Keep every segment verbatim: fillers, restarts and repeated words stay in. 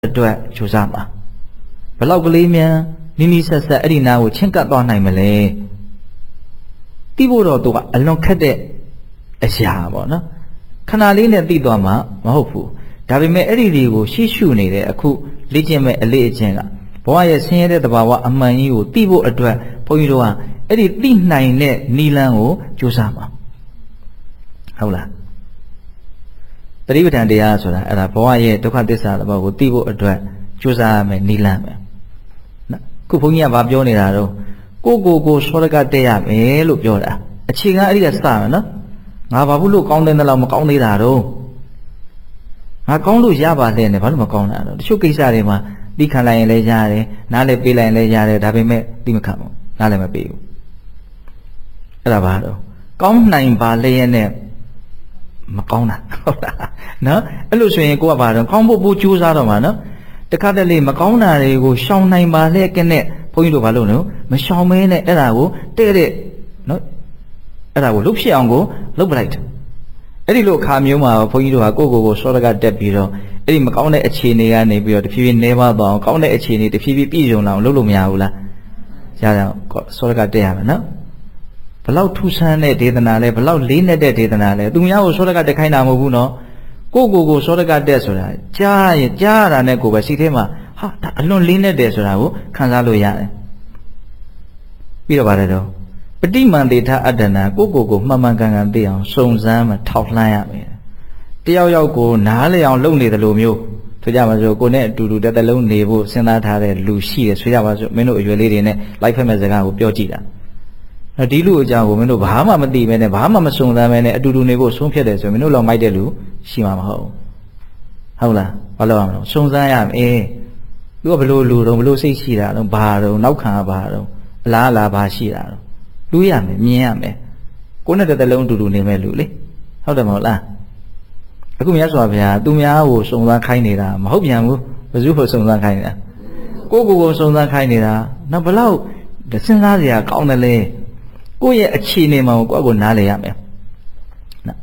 အတွက်ကြိုးစားမှာဘလောက်ကလေးမြန်နီးနီးဆက်ဆက်အဲ့ဒီနာကိုချင်းကပ်သွားနိုင်မလဲတိဖို့တော့သူကအလွန်ခက်တဲ့အရာပေါ့နော်ခဏလေးနဲ့တိသွားမှာမဟုတ်ဘူးဒါပေမဲ့အဲ့ဒီတွေကိုရှေ့ရှုနေတဲ့အခုလေ့ကျင့်မဲ့အလေးအကျင့်ကဘဝရဲ့ဆင်းရဲတဲ့သဘာဝအမှန်ကြီးကိုတိဖို့အတွက်ဘုန်းကြီးတို့ကအဲ့ဒီတိနိုင်တဲ့နီလန်းကိုကြိုးစားမှာဟုတ်လားတတိပဋ္ဌာန်တရားဆိုတာအဲ့ဒါဘဝရဲ့ဒုက္ခသစ္စာသဘောကိုသိဖို့အတွက်ကြိုးစားရမယ်နိလန်းပဲနော်ခုဘုန်းကြီးကဘာပြောနေတာတော့ကိုကိုကိုစောရကတက်ရမယ်လို့ပြောတာအခြေခံအဲ့ဒီကစမယ်နော်ငါဘာဘူးလို့ကောင်းတဲ့လောက်မကောင်းသေးတာတော့ငါကောင်းလို့ရပါလေနဲ့ဘာလို့မကောင်းတာတော့တချို့ကိစ္စတွေမှာသိခံလိုက်ရင်လည်းရတယ်နားလည်းပေးလိုက်ရင်လည်းရတယ်ဒါပေမဲ့သိမခံဘူးနားလည်းမပေးဘူးအဲ့ဒါဘာတော့ကောင်းနိုင်ပါလေနဲ့မကောင်းတာဟုတ်လားနော်အဲ့လိုဆိုရင်ကိုကဘာတော့ကောင်းဖို့ပို့ကြိုးစားတော့မှာနော်တခါတလေမကောင်းတာတွေကိုရှောင်နိုင်ပါလေကနဲ့ဘုန်းကြီးတို့ဘာလို့နော်မရှောင်မဲနဲ့အဲ့ဒါကိုတဲ့တဲ့နော်အဲ့ဒါကိုလှုပ်ဖြစ်အောင်ကိုလှုပ်ပလိုက်တယ်အဲ့ဒီလိုအခါမျိုးမှာဘုန်းကြီးတို့ကကိုယ့်ကိုယ်ကိုစောရကတက်ပြီးတော့အဲ့ဒီမကောင်းတဲ့အခြေအနေကနေပြီးတော့တဖြည်းဖြည်းနှဲပါသွားအောင်ကောင်းတဲ့အခြေအနေတဖြည်းဖြည်းပြည့်စုံလာအောင်လုပ်လို့မရဘူးလားရအောင်စောရကတက်ရမယ်နော်ဘလောက်ထူးဆန်းတဲ့ဒေသနာလဲဘလောက်လေးနဲ့တဲ့ဒေသနာလဲသူများကိုစောရကတက်ခိုင်းတာမဟုတ်ဘူးနော်ကိုကိုကိုစောရကတက်ဆိုတာကြားရင်ကြားရတာနဲ့ကိုပဲစိတ်ထဲမှာဟာဒါအလွန်လေးနဲ့တယ်ဆိုတာကိုခံစားလို့ရတယ်ပြီးတော့ပါတယ်တော့ပဋိမန္တေထအတ္တနာကိုကိုကိုမှန်မှန်ကန်ကန်သိအောင်စုံစမ်းမှထောက်လှမ်းရမယ်တယောက်ယောက်ကိုနားလည်အောင်လုပ်နေတယ်လို့မျိုးဆိုကြပါစို့ကိုနဲ့အတူတူတစ်သက်လုံးနေဖို့စဉ်းစားထားတဲ့လူရှိတယ်ဆိုကြပါစို့မင်းတို့အရွယ်လေးတွေနဲ့လိုက်ဖက်မဲ့စကားကိုပြောကြည့်တာဒီလူအကြောင်းကိုမင်းတို့ဘာမှမသိပဲနဲ့ဘာမှမစုံစမ်းပဲနဲ့အတူတူနေဖို့ဆုံးဖြတ်တယ်ဆိုရင်မင်းတို့လောက်မိုက်တဲ့လူရှိမှာမဟုတ်ဟုတ်လားဘာလို့ရမလဲစုံစမ်းရမယ်သူကဘလို့လူတော့ဘလို့စိတ်ရှိတာတော့ဘာတော့နောက်ခံဘာတော့အလားအလားဘာရှိတာတော့လူရမယ်မြင်ရမယ်ကိုနဲ့တစ်သက်လုံးအတူတူနေမဲ့လူလေဟုတ်တယ်မဟုတ်လားအခုမြတ်စွာဘုရားသူများကိုစုံစမ်းခိုင်းနေတာမဟုတ်ပြန်ဘူးဘယ်သူ့ကိုစုံစမ်းခိုင်းနေတာကိုကိုကိုစုံစမ်းခိုင်းနေတာနောက်ဘလောက်စဉ်းစားစရာကောင်းတယ်လေကိုယ့်ရဲ့အခြေအနေမှာကိုယ့်ကိုနားလည်ရမယ်နော်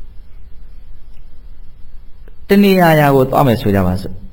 တဏှာရာကိုသွားမယ်ဆိုကြပါစို့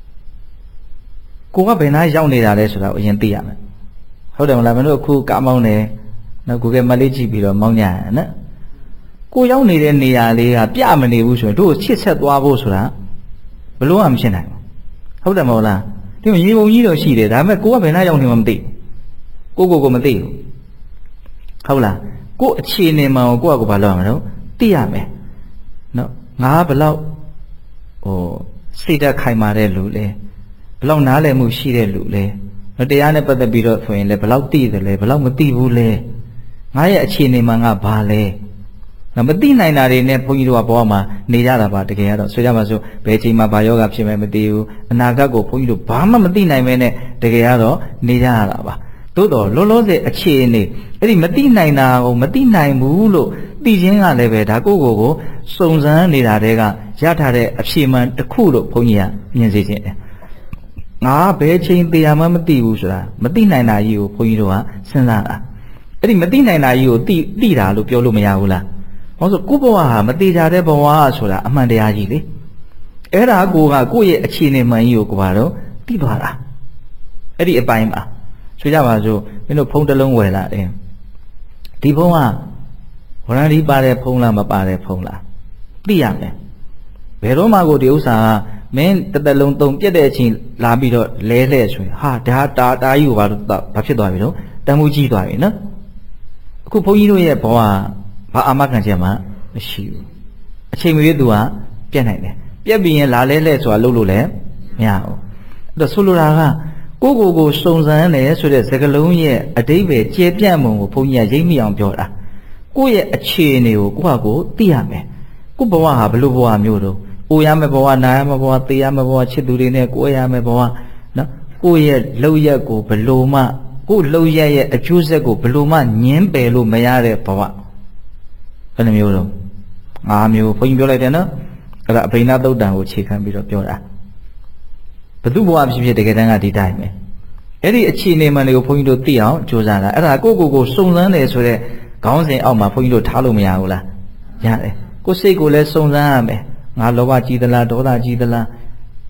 ကိုကဘယ်နာရောက်နေတာလဲဆိုတာကိုအရင်သိရမယ်ဟုတ်တယ်မလားမင်းတို့အခုကားမောင်းနေနော်ကိုကမလေးကြည့်ပြီးတော့မောင်းကြရနော်ကိုရောက်နေတဲ့နေရာလေးကပြမနေဘူးဆိုရင်တို့ချစ်ဆက်သွားဖို့ဆိုတာဘလို့မှမရှင်းနိုင်ဘူးဟုတ်တယ်မဟုတ်လားဒီရေပုံကြီးတော့ရှိတယ်ဒါပေမဲ့ကိုကဘယ်နာရောက်နေမှမသိဘူးကိုကိုကိုမသိဘူးဟုတ်လားကိုအခြေအနေမှကိုကိုကကိုဘာလုပ်ရမလဲသိရမယ်နော်ငါဘလောက်ဟိုစိတ်ဓာတ်ခိုင်မာတဲ့လူလဲဘလောက်နားလည်မှုရှိတဲ့လူလဲတရားနဲ့ပတ်သက်ပြီးတော့ဆိုရင်လည်းဘလောက်သိတယ်လဲဘလောက်မသိဘူးလဲငါရဲ့အခြေအနေမှငါဘာလဲမသိနိုင်တာတွေနဲ့ဘုန်းကြီးတို့ကဘဝမှာနေကြတာပါတကယ်ကတော့ဆိုကြပါစို့ဘယ်ချိန်မှာဘာယောဂဖြစ်မယ်မသိဘူးအနာဂတ်ကိုဘုန်းကြီးတို့ဘာမှမသိနိုင်မဲနဲ့တကယ်ကတော့နေကြရတာပါသို့တော်လောလောဆယ်အခြေအနေအဲ့ဒီမသိနိုင်တာကိုမသိနိုင်ဘူးလို့သိခြင်းကလည်းပဲဒါကိုယ့်ကိုယ်ကိုစုံစမ်းနေတာတွေကရထားတဲ့အဖြေမှန်တစ်ခုလို့ဘုန်းကြီးကမြင်စေခြင်းတယ်ငါဘယ်ချိန်တရားမှမသိဘူးဆိုတာမသိနိုင်တာကြီးကိုဘုန်းကြီးတို့ကစဉ်းစားတာအဲ့ဒီမသိနိုင်တာကြီးကိုသိသိတာလို့ပြောလို့မရဘူးလားဟောဆိုကိုယ့်ဘဝဟာမသေးကြတဲ့ဘဝဆိုတာအမှန်တရားကြီးလေအဲ့ဒါကိုကကိုယ့်ရဲ့အခြေအနေမှန်ကြီးကိုကိုကတော့သိသွားတာအဲ့ဒီအပိုင်းမှာဆိုကြပါစို့မင်းတို့ဖုန်းတစ်လုံးဝယ်လာတယ်ဒီဖုန်းကဝရဏီပါတဲ့ဖုန်းလားမပါတဲ့ဖုန်းလားသိရမယ်ဘယ်တော့မှကိုဒီဥစ္စာကမင်းတစ်သက်လုံးသုံးပြက်တဲ့အချိန်လာပြီးတော့လဲလှဲ့ဆိုရင်ဟာဒါတာတာကြီးကိုဘာလို့ဘာဖြစ်သွားပြီတော့တန်မှုကြီးသွားပြီနော်အခုဘုန်းကြီးတို့ရဲ့ဘဝဘာအာမခံချက်မှမရှိဘူးအချိန်မရွေးသူကပြက်နိုင်တယ်ပြက်ပြီးရင်လာလဲလဲဆိုတာလုပ်လို့လည်းမရဘူးအဲ့တော့ဆိုလိုတာကကိုကိုကိုစုံစမ်းတယ်ဆိုတဲ့စကားလုံးရဲ့အဓိပ္ပာယ်ကျေပြန့်မှုကိုဘုန်းကြီးကရိပ်မိအောင်ပြောတာကိုယ့်ရဲ့အခြေအနေကိုကိုယ့်ဟာကိုသိရမယ်ကိုယ့်ဘဝဟာဘယ်လိုဘဝမျိုးတော့အိုရမယ်ဘဝနာရမယ်ဘဝသေရမယ်ဘဝချစ်သူတွေနဲ့ကိုယ်ရမယ်ဘဝနော်ကိုယ့်ရဲ့လှုပ်ရက်ကိုဘယ်လိုမှကိုယ်လှုပ်ရက်ရဲ့အကျိုးဆက်ကိုဘယ်လိုမှညှင်းပယ်လို့မရတဲ့ဘဝဘယ်နှမျိုးတော့ငါးမျိုးဘုန်းကြီးပြောလိုက်တယ်နော်အဲ့ဒါအဘိဓါသုတ်တံကိုခြေခံပြီးတော့ပြောတာဘယ်သူဘဝဖြစ်ဖြစ်တကယ်တမ်းကဒီတိုင်းပဲအဲ့ဒီအခြေအနေမှန်တွေကိုဘုန်းကြီးတို့သိအောင်ကြိုးစားတာအဲ့ဒါကိုကိုကိုစုံစမ်းတယ်ဆိုတဲ့ခေါင်းစဉ်အောက်မှာဘုန်းကြီးတို့ထားလို့မရဘူးလားရတယ်ကိုစိတ်ကိုလည်းစုံစမ်းရမယ်ငါလောဘကြီးသလားဒေါသကြီးသလား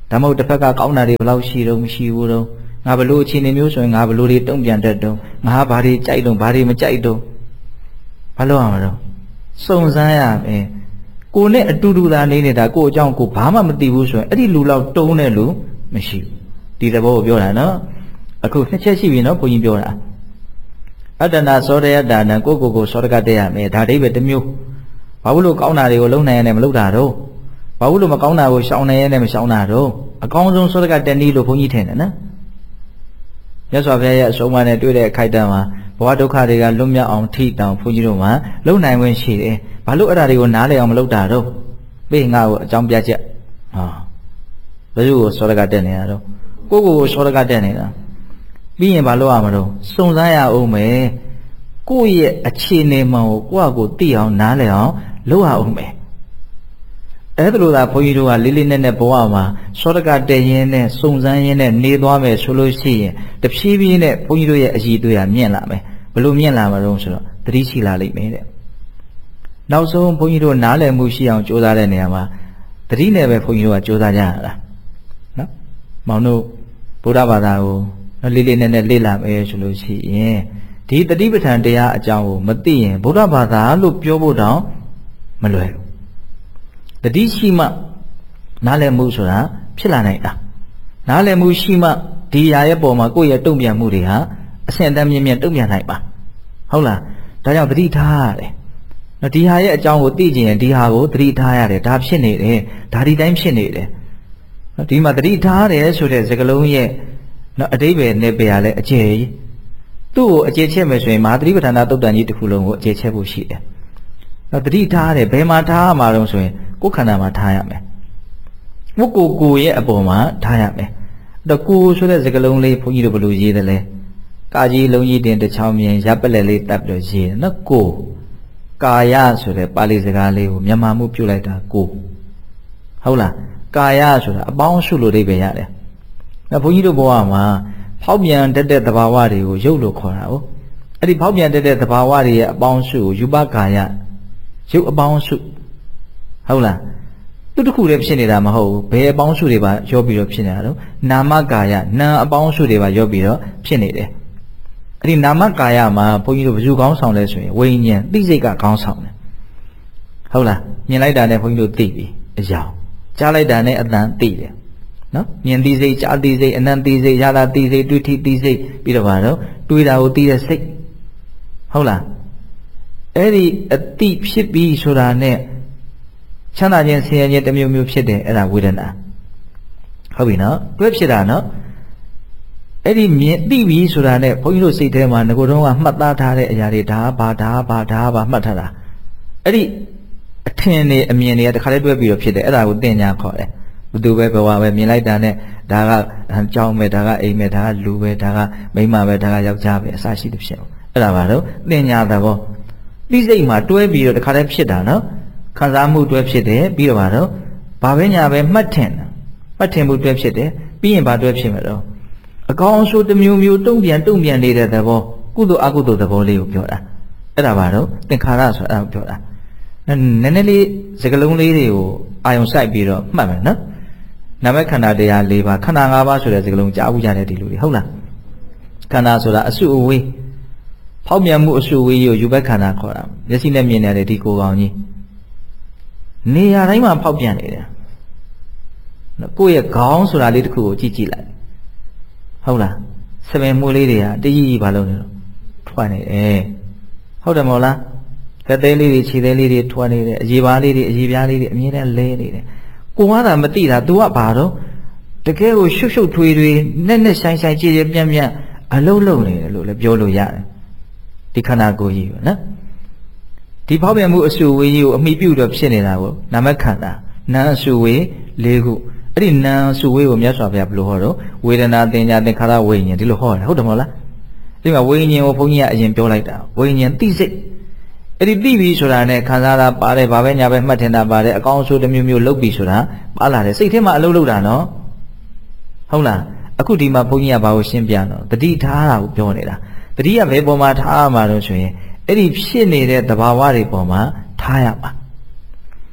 ဒါမှမဟုတ်တစ်ဖက်ကကောင်းတာတွေဘယ်လောက်ရှိတော့မရှိဘူးတော့ငါဘလို့အခြေအနေမျိုးဆိုရင်ငါဘလို့တွေတုံ့ပြန်တတ်တော့ငါဘာတွေကြိုက်တော့ဘာတွေမကြိုက်တော့ဘာလို့အောင်မလို့စုံစမ်းရမယ်ကိုနဲ့အတူတူသာနေနေတာကိုအကြောင်းကိုဘာမှမသိဘူးဆိုရင်အဲ့ဒီလူလောက်တုံးတဲ့လူမရှိဘူးဒီသဘောကိုပြောတာနော်အခုနှစ်ချက်ရှိပြီနော်ဘုန်းကြီးပြောတာအတ္တနာသောတယတာနံကိုကိုကိုသောတကတက်ရမယ်ဒါအိဗယ်တစ်မျိုးဘာလို့ကောင်းတာတွေကိုလုံးနိုင်ရနဲ့မလုပ်တာတော့ဘာလို့မကောင်းတာကိုရှောင်နိုင်ရနဲ့မရှောင်တာတော့အကောင်းဆုံးသောတကတက်နည်းလို့ဘုန်းကြီးထင်တယ်နော်မြတ်စွာဘုရားရဲ့အဆုံးအမနဲ့တွေ့တဲ့အခိုက်အတန့်မှာဘဝဒုက္ခတွေကလွတ်မြောက်အောင်ထိတောင်ဘုန်းကြီးတို့မှာလုံနိုင်ဝင်ရှိတယ်ဘာလို့အဲ့ဒါတွေကိုနားလည်အောင်မလုပ်တာတော့ပေးငါ့ကိုအကြောင်းပြချက်ဟာဘယ်လိုကိုသောတကတက်နေတာတော့ကိုကိုကိုသောတကတက်နေတာပြီးရင်ဘာလို့ရမလို့စုံစမ်းရအောင်မယ်ကိုယ့်ရဲ့အခြေအနေမှန်ကိုကိုယ့်အကိုသိအောင်နားလည်အောင်လုပ်ရအောင်မယ်အဲ့ဒါလို့သာဘုန်းကြီးတို့ကလေးလေးနက်နက်ဘဝမှာသောတကတက်ရင်းနဲ့စုံစမ်းရင်းနဲ့နေသွားမယ်ဆိုလို့ရှိရင်တဖြည်းဖြည်းနဲ့ဘုန်းကြီးတို့ရဲ့အည်သွေးကမြင့်လာမယ်ဘယ်လိုမြင့်လာမှာတော့ဆိုတော့သတိရှိလာလိမ့်မယ်တဲ့နောက်ဆုံးဘုန်းကြီးတို့နားလည်မှုရှိအောင်ကြိုးစားတဲ့နေရာမှာသတိနဲ့ပဲဘုန်းကြီးတို့ကကြိုးစားကြရတာနော်မောင်တို့ဗုဒ္ဓဘာသာကိုလေးလေးနက်နက်လေ့လာမယ်ဆိုလို့ရှိရင်ဒီတတိပဋ္ဌာန်တရားအကြောင်းကိုမသိရင်ဗုဒ္ဓဘာသာလို့ပြောဖို့တောင်မလွယ်ဘူးတတိရှိမှနားလည်မှုဆိုတာဖြစ်လာနိုင်တာနားလည်မှုရှိမှဒီຢာရဲ့ပုံမှာကိုယ့်ရဲ့တုံ့ပြန်မှုတွေဟာအဆင့်အတန်းမြင့်မြင့်တုံ့ပြန်နိုင်ပါဟုတ်လားဒါကြောင့်တတိထားရတယ်နော်ဒီဟာရဲ့အကြောင်းကိုသိကြရင်ဒီဟာကိုတတိထားရတယ်ဒါဖြစ်နေတယ်ဒါဒီတိုင်းဖြစ်နေတယ်နော်ဒီမှာတတိထားတယ်ဆိုတဲ့စကားလုံးရဲ့နော်အတိပ္ပယ်နဲ့ပြရလဲအကျေသူ့ကိုအကျေချက်မယ်ဆိုရင်မဟာသတိပဋ္ဌာန်သုတ်တန်ကြီးတစ်ခုလုံးကိုအကျေချက်ဖို့ရှိတယ်နော်တတိထားတယ်ဘယ်မှာထားရမှာတော့ဆိုရင်ကိုယ်ခန္ဓာမှာထားရမယ်ဝတ်ကိုကိုရဲ့အပေါ်မှာထားရမယ်အဲ့တော့ကိုဆိုတဲ့စကားလုံးလေးဘုန်းကြီးတို့ဘယ်လိုရေးသလဲကာကြီးလုံးကြီးတင်တစ်ချောင်းမြင်ရပ်ပလက်လေးတပ်ပြီးတော့ရေးတယ်နော်ကိုကာယဆိုတဲ့ပါဠိစကားလေးကိုမြန်မာမှုပြုတ်လိုက်တာကိုဟုတ်လားကာယဆိုတာအပေါင်းစုလို့အိဗယ်ရတယ်နော်ဘုန်းကြီးတို့ဘဝမှာဖောက်ပြန်တတ်တဲ့သဘာဝတွေကိုရုပ်လို့ခေါ်တာဟုတ်အဲ့ဒီဖောက်ပြန်တတ်တဲ့သဘာဝတွေရဲ့အပေါင်းစုကိုယူပကာယရုပ်အပေါင်းစုဟုတ်လားသူတစ်ခုတည်းဖြစ်နေတာမဟုတ်ဘူးဘယ်အပေါင်းစုတွေပါရောပြီးတော့ဖြစ်နေတာတော့နာမကာယနာအပေါင်းစုတွေပါရောပြီးတော့ဖြစ်နေတယ်အဲ့ဒီနာမကာယမှာဘုန်းကြီးတို့ဘယ်သူကောင်းဆောင်လဲဆိုရင်ဝိညာဉ်သိစိတ်ကကောင်းဆောင်တယ်ဟုတ်လားမြင်လိုက်တာနဲ့ဘုန်းကြီးတို့သိပြီအကြောင်းကြားလိုက်တာနဲ့အတန်သိတယ်နော်မြင်သိစိတ်ကြားသိစိတ်အနံ့သိစိတ်ရတာသိစိတ်တွေ့ထိသိစိတ်ပြီးတော့ဗါတော့တွေးတာကိုသိတဲ့စိတ်ဟုတ်လားအဲ့ဒီအတိဖြစ်ပြီးဆိုတာနဲ့ချမ်းသာခြင်းဆင်းရဲခြင်းတစ်မျိုးမျိုးဖြစ်တယ်အဲ့ဒါဝေဒနာဟုတ်ပြီနော်တွဲဖြစ်တာနော်အဲ့ဒီမြင်သိပြီဆိုတာနဲ့ဘုန်းကြီးတို့စိတ်ထဲမှာငကိုတော့ကမှတ်သားထားတဲ့အရာတွေဒါဘာဒါဘာဒါဘာမှတ်ထားတာအဲ့ဒီအထင်တွေအမြင်တွေကတခါတည်းတွဲပြီးတော့ဖြစ်တယ်အဲ့ဒါကိုသင်ညာခေါ်တယ်ဘယ်သူပဲဘဝပဲမြင်လိုက်တာနဲ့ဒါကကြောင်းပဲဒါကအိမ်ပဲဒါကလူပဲဒါကမိန်းမပဲဒါကယောက်ျားပဲအစရှိသဖြင့်အဲ့ဒါပါတော့သင်ညာသဘောသိစိတ်မှာတွဲပြီးတော့တခါတည်းဖြစ်တာနော်ခံစားမှုတွဲဖြစ်တယ်ပြီးတော့ဗါတော့ဘာပဲညာပဲမှတ်ထင်မှတ်ထင်မှုတွဲဖြစ်တယ်ပြီးရင်ဘာတွဲဖြစ်မှာတော့အကောင်းဆိုးတစ်မျိုးမျိုးတုံ့ပြန်တုံ့ပြန်နေတဲ့သဘောကုသိုလ်အကုသိုလ်သဘောလေးကိုပြောတာအဲ့ဒါပါတော့သင်္ခါရဆိုတာအဲ့ဒါကိုပြောတာနည်းနည်းလေးစကားလုံးလေးတွေကိုအာယုံစိုက်ပြီးတော့မှတ်မယ်နော်နာမခန္ဓာတရား၄ပါးခန္ဓာ၅ပါးဆိုတဲ့စကားလုံးကြားဘူးကြတဲ့ဒီလူတွေဟုတ်လားခန္ဓာဆိုတာအစုအဝေးဖောက်ပြန်မှုအစုအဝေးကိုယူဘက်ခန္ဓာခေါ်တာမျက်စိနဲ့မြင်နေတဲ့ဒီကိုယ်ကောင်ကြီးနေရာတိုင်းမှာဖောက်ပြန်နေတယ်နော်ကိုယ့်ရဲ့ခေါင်းဆိုတာလေးတစ်ခုကိုကြည့်ကြည့်လိုက်ဟုတ်လားစပင်မှုလေးတွေကတကြီးကြီးဘာလို့လဲထွက်နေတယ်ဟုတ်တယ်မဟုတ်လားလက်သေးလေးတွေခြေသေးလေးတွေထွက်နေတယ်အရေပါးလေးတွေအရေပြားလေးတွေအမြဲတမ်းလဲနေတယ်ကိုကသာမသိတာ तू ကဘာတော့တကယ်ကိုရှုပ်ရှုပ်ထွေးထွေးနဲ့နဲ့ဆိုင်ဆိုင်ကြည်ကြည်ပြန့်ပြန့်အလုံးလုံးနေတယ်လို့လည်းပြောလို့ရတယ်ဒီခန္ဓာကိုယ်ကြီးပဲနော်ဒီဖောက်ပြန်မှုအစုဝေးကြီးကိုအမိပြုတော့ဖြစ်နေတာကိုနာမခန္ဓာနာအစုဝေး၄ခုအဲ့ဒီနာအစုဝေးကိုမြတ်စွာဘုရားဘယ်လိုဟောတော့ဝေဒနာတင်ညာသင်္ခါရဝိညာဉ်ဒီလိုဟောတယ်ဟုတ်တယ်မဟုတ်လားဒီမှာဝိညာဉ်ကိုဘုန်းကြီးကအရင်ပြောလိုက်တာဝိညာဉ်သိစိတ်အဲ့ဒီသိပြီဆိုတာနဲ့ခံစားတာပါတယ်ဘာပဲညာပဲမှတ်ထင်တာပါတယ်အကောင်းအဆိုးတစ်မျိုးမျိုးလုပ်ပြီဆိုတာပါလာတယ်စိတ်ထဲမှာအလုပ်လုပ်တာနော်ဟုတ်လားအခုဒီမှာဘုန်းကြီးကဘာကိုရှင်းပြတော့တတိထားတာကိုပြောနေတာတတိကဘယ်ပေါ်မှာထားရမှာတော့ဆိုရင်အဲ့ဒီဖြစ်နေတဲ့သဘာဝတွေပေါ်မှာထားရမှာ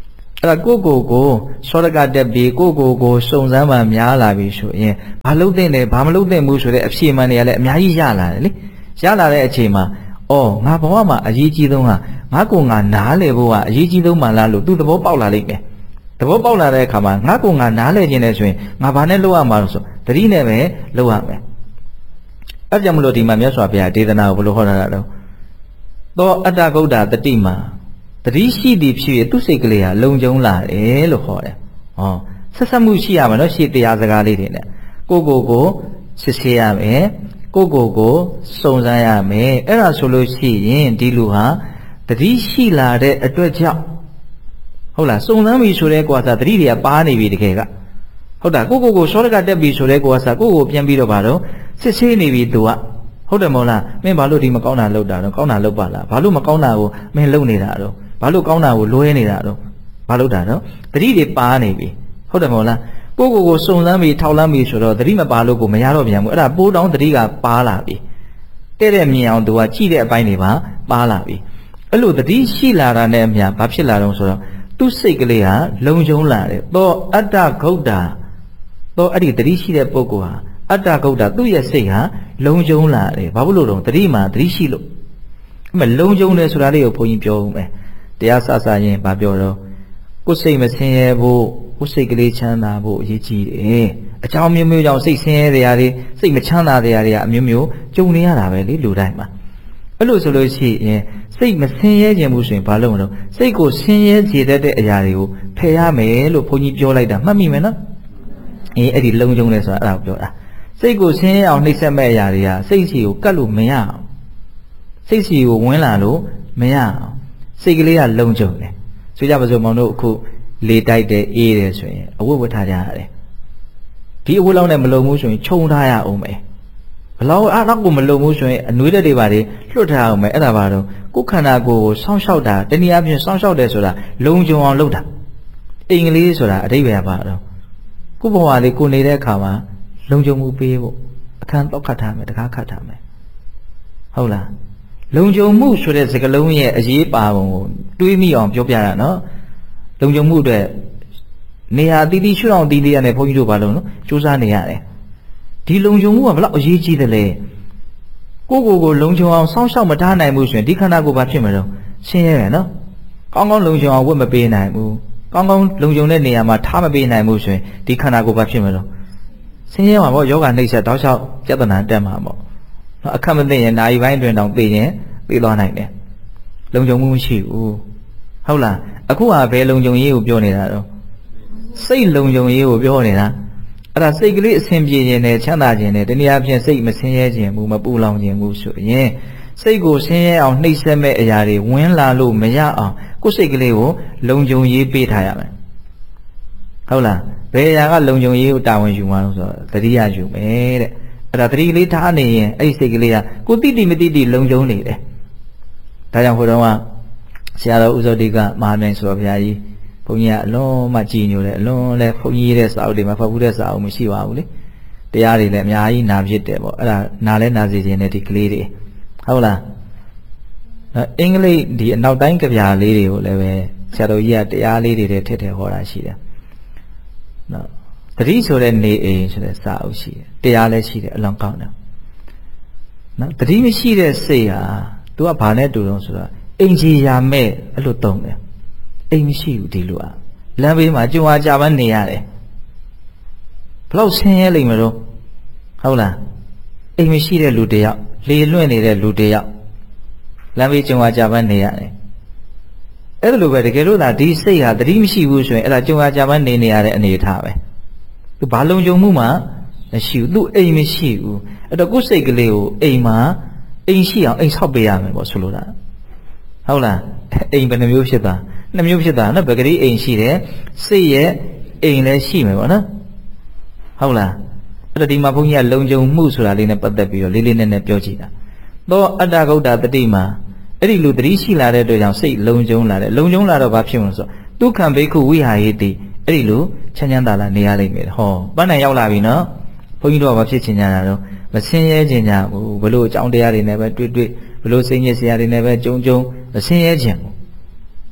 အဲ့ဒါကိုကိုကိုစောရကတက်ပြီးကိုကိုကိုစုံစမ်းမှများလာပြီဆိုရင်ဘာလို့သိနေဘာမလို့သိမှုဆိုတဲ့အဖြေမှန်တွေကလည်းအများကြီးရလာတယ်လေရလာတဲ့အချိန်မှာအော်ငါဘဝမှာအရေးကြီးဆုံးဟာငါကိုငါနားလေဖို့ကအရေးကြီးဆုံးမှလားလို့သူသဘောပေါက်လာလိမ့်မယ်သဘောပေါက်လာတဲ့အခါမှာငါကိုငါနားလေခြင်းနဲ့ဆိုရင်ငါဘာနဲ့လုပ်ရမှာလို့ဆိုတတိနဲ့ပဲလုပ်ရမယ်အဲ့ကြောင့်မလို့ဒီမှာမြတ်စွာဘုရားဒေသနာကိုဘယ်လိုဟောထားတာတော့သောအတ္တဂုဋ္ဌတတိမှာတတိရှိသည်ဖြစ်ရသူစိတ်ကလေးဟာလုံခြုံလာတယ်လို့ခေါ်တယ်ဟောဆက်ဆက်မှုရှိရမယ်နော်ရှေ့တရားစကားလေးတွေနဲ့ကိုကိုကိုစစ်ဆေးရမယ်ကိုကိုကိုစုံစမ်းရမယ်အဲ့ဒါဆိုလို့ရှိရင်ဒီလူဟာတတိရှိလာတဲ့အတွက်ကြောင့်ဟုတ်လားစုံစမ်းပြီဆိုတဲ့ကွာစားတတိတွေကပါနေပြီတကယ်ကဟုတ်တာကိုကိုကိုစောရကတက်ပြီဆိုတဲ့ကွာစားကိုကိုပြန်ပြီးတော့ဗါတော့စစ်ဆေးနေပြီသူကဟုတ်တယ်မဟုတ်လားမင်းဘာလို့ဒီမကောင်းတာလုပ်တာတော့ကောင်းတာလုပ်ပါလားဘာလို့မကောင်းတာကိုမင်းလုပ်နေတာတော့ဘာလို့ကောင်းတာကိုလွဲနေတာတော့ဘာလုပ်တာတော့တတိတွေပါနေပြီဟုတ်တယ်မဟုတ်လားကိုကိုကိုစုံစမ်းပြီးထောက်လမ်းပြီးဆိုတော့တတိမပါလို့ကိုမရတော့ပြန်ဘူးအဲ့ဒါပိုးတောင်းတတိကပါလာပြီတဲ့တဲ့မြင်အောင်သူကကြည့်တဲ့အပိုင်းတွေပါပါလာပြီအဲ့လိုတတိရှိလာတာနဲ့အမျှဘာဖြစ်လာတော့ဆိုတော့သူ့စိတ်ကလေးဟာလုံခြုံလာတယ်သောအတ္တဂုဋ္ဌသောအဲ့ဒီတတိရှိတဲ့ပုဂ္ဂိုလ်ဟာအတ္တဂုဋ္ဌသူ့ရဲ့စိတ်ဟာလုံခြုံလာတယ်ဘာဖြစ်လို့တော့တတိမှာတတိရှိလို့အဲ့မဲ့လုံခြုံတယ်ဆိုတာလေးကိုဘုန်းကြီးပြောဦးမယ်တရားစစရင်ဗာပြောတော့ကိုယ်စိတ်မဆင်းရဲဖို့ကိုယ်စိတ်ကလေးချမ်းသာဖို့အရေးကြီးတယ်အကြောင်းမျိုးမျိုးကြောင့်စိတ်ဆင်းရဲတရားတွေစိတ်မချမ်းသာတရားတွေကအမျိုးမျိုးကြုံနေရတာပဲလေလူတိုင်းမှာအဲ့လိုဆိုလို့ရှိရင်စိတ်မဆင်းရဲခြင်းဘူးဆိုရင်ဘာလို့မလို့စိတ်ကိုဆင်းရဲစေတတ်တဲ့အရာတွေကိုဖယ်ရမယ်လို့ဘုန်းကြီးပြောလိုက်တာမှတ်မိမယ်နော်အေးအဲ့ဒီလုံခြုံတယ်ဆိုတာအဲ့ဒါကိုပြောတာစိတ်ကိုဆင်းရဲအောင်နှိပ်စက်မဲ့အရာတွေကစိတ်စီကိုကတ်လို့မရအောင်စိတ်စီကိုဝင်လာလို့မရအောင်စိတ်ကလေးကလုံခြုံတယ်ဆိုကြပါစို့မောင်တို့အခုလေတိုက်တယ်အေးတယ်ဆိုရင်အဝတ်ဝတ်ထားကြရတယ်ဒီအဝတ်လောက်နဲ့မလုံဘူးဆိုရင်ခြုံထားရအောင်မယ်ဘလောက်အားတော့ကိုမလုံဘူးဆိုရင်အနွေးတက်တွေပါလေလွတ်ထားအောင်မယ်အဲ့ဒါပါတော့ကိုယ်ခန္ဓာကိုယ်ကိုစောင့်ရှောက်တာတနည်းအားဖြင့်စောင့်ရှောက်တယ်ဆိုတာလုံခြုံအောင်လုပ်တာအင်္ဂလိပ်ဆိုတာအဓိပ္ပာယ်ပါတော့ကိုယ့်ဘဝလေးကိုနေတဲ့အခါမှာလုံခြုံမှုပေးဖို့အခန်းတော့ခတ်ထားမယ်တကားခတ်ထားမယ်ဟုတ်လားလုံခြုံမှုဆိုတဲ့စကားလုံးရဲ့အရေးပါပုံကိုတွေးမိအောင်ပြောပြရနော်လုံခြုံမှုအတွက်နေရာတီးတီးရှုထောင့်တီးတီးရတယ်ဘုန်းကြီးတို့ဘာလို့နော်စူးစမ်းနေရတယ်ဒီလုံခြုံမှုကဘလောက်အရေးကြီးတယ်လဲကိုကိုကိုလုံခြုံအောင်စောင့်ရှောက်မထားနိုင်ဘူးဆိုရင်ဒီခန္ဓာကိုယ်ဘာဖြစ်မလို့ဆင်းရဲရနော်ကောင်းကောင်းလုံခြုံအောင်ဝတ်မပေးနိုင်ဘူးကောင်းကောင်းလုံခြုံတဲ့နေရာမှာထားမပေးနိုင်ဘူးဆိုရင်ဒီခန္ဓာကိုယ်ဘာဖြစ်မလို့ဆင်းရဲမှာပေါ့ယောဂနှိမ့်ဆက်တောက်လျှောက်ပြဿနာတက်မှာပေါ့အခက်မသိရင်နာရီပိုင်းတွင်တောင်သိရင်သိသွားနိုင်တယ်လုံခြုံမှုမရှိဘူးဟုတ်လားအခုကဘယ်လုံခြုံရေးကိုပြောနေတာတော့စိတ်လုံခြုံရေးကိုပြောနေတာအဲ့ဒါစိတ်ကလေးအဆင်ပြေခြင်းနဲ့ချမ်းသာခြင်းနဲ့တနည်းအားဖြင့်စိတ်မဆင်းရဲခြင်းဘူးမပူလောင်ခြင်းဘူးဆိုရင်စိတ်ကိုဆင်းရဲအောင်နှိပ်စက်မဲ့အရာတွေဝင်လာလို့မရအောင်ကိုယ်စိတ်ကလေးကိုလုံခြုံရေးပေးထားရမယ်ဟုတ်လားဘယ်အရာကလုံခြုံရေးကိုတာဝန်ယူမှာလို့ဆိုတော့တတိယယူမယ်တဲ့အဲ့ဒါတတိလေးထားနေရင်အဲ့ဒီစိတ်ကလေးကကိုတိတိမတိတိလုံခြုံနေတယ်ဒါကြောင့်ဟိုတော့ကဆရာတော်ဥဇောတိကမဟာမြိုင်ဆိုတော်ဘုရားကြီးဘုန်းကြီးကအလွန်မှကြည်ညိုတယ်အလွန်လဲဘုန်းကြီးရဲ့စာအုပ်တွေမှာဖတ်ဘူးတဲ့စာအုပ်မရှိပါဘူးလေတရားတွေလည်းအများကြီးနာဖြစ်တယ်ပေါ့အဲ့ဒါနာလဲနာစီခြင်းနဲ့ဒီကလေးတွေဟုတ်လားအင်္ဂလိပ်ဒီအနောက်တိုင်းကြပြားလေးတွေကိုလည်းပဲဆရာတော်ကြီးကတရားလေးတွေထည့်ထည့်ဟောတာရှိတယ်နော်တတိဆိုတဲ့နေအိမ်ဆိုတဲ့စာအုပ်ရှိတယ်တရားလည်းရှိတယ်အလွန်ကောင်းတယ်နော်တတိမရှိတဲ့စိတ်ဟာသူကဘာနဲ့တူတော့ဆိုတော့အိမ်ကြီးရာမဲ့အဲ့လိုတုံးတယ်အိမ်မရှိဘူးဒီလိုอ่ะလမ်းဘေးမှာကြုံအားကြပန်းနေရတယ်ဘလောက်ဆင်းရဲလိမ့်မလို့ဟုတ်လားအိမ်မရှိတဲ့လူတယောက်လေလွင့်နေတဲ့လူတယောက်လမ်းဘေးကြုံအားကြပန်းနေရတယ်အဲ့ဒါလိုပဲတကယ်လို့သာဒီစိတ်ဟာတတိမရှိဘူးဆိုရင်အဲ့ဒါကြုံအားကြပန်းနေနေရတဲ့အနေအထားပဲသူဘာလုံခြုံမှုမှမရှိဘူးသူအိမ်မရှိဘူးအဲ့တော့ကိုယ်စိတ်ကလေးကိုအိမ်မှာအိမ်ရှိအောင်အိမ်ဆောက်ပေးရမယ်ပေါ့ဆိုလိုတာဟုတ်လားအိမ်ဘယ်နှမျိုးဖြစ်တာနှစ်မျိုးဖြစ်တာနော်ဗကတိအိမ်ရှိတယ်စိတ်ရဲ့အိမ်လည်းရှိမယ်ပေါ့နော်ဟုတ်လားအဲ့တော့ဒီမှာဘုန်းကြီးကလုံခြုံမှုဆိုတာလေးနဲ့ပတ်သက်ပြီးတော့လေးလေးနက်နက်ပြောကြည့်တာသောအတ္တဂုဋ္ဌတတိမှာအဲ့ဒီလူတတိရှိလာတဲ့အတွက်ကြောင့်စိတ်လုံခြုံလာတယ်လုံခြုံလာတော့ဘာဖြစ်မလို့ဆိုဒုက္ခံဘိက္ခုဝိဟာယတိအဲ့ဒီလူချမ်းချမ်းသာသာနေရလိမ့်မယ်ဟောပန်းနိုင်ရောက်လာပြီနော်ဘုန်းကြီးတို့ကဘာဖြစ်ချင်ကြတာတော့မဆင်းရဲချင်ကြဘူးဘလို့အကြောင်းတရားတွေနဲ့ပဲတွေ့တွေ့ဘလို့စိတ်ညစ်စရာတွေနဲ့ပဲကြုံကြုံမဆင်းရဲချင်ဘူးနော်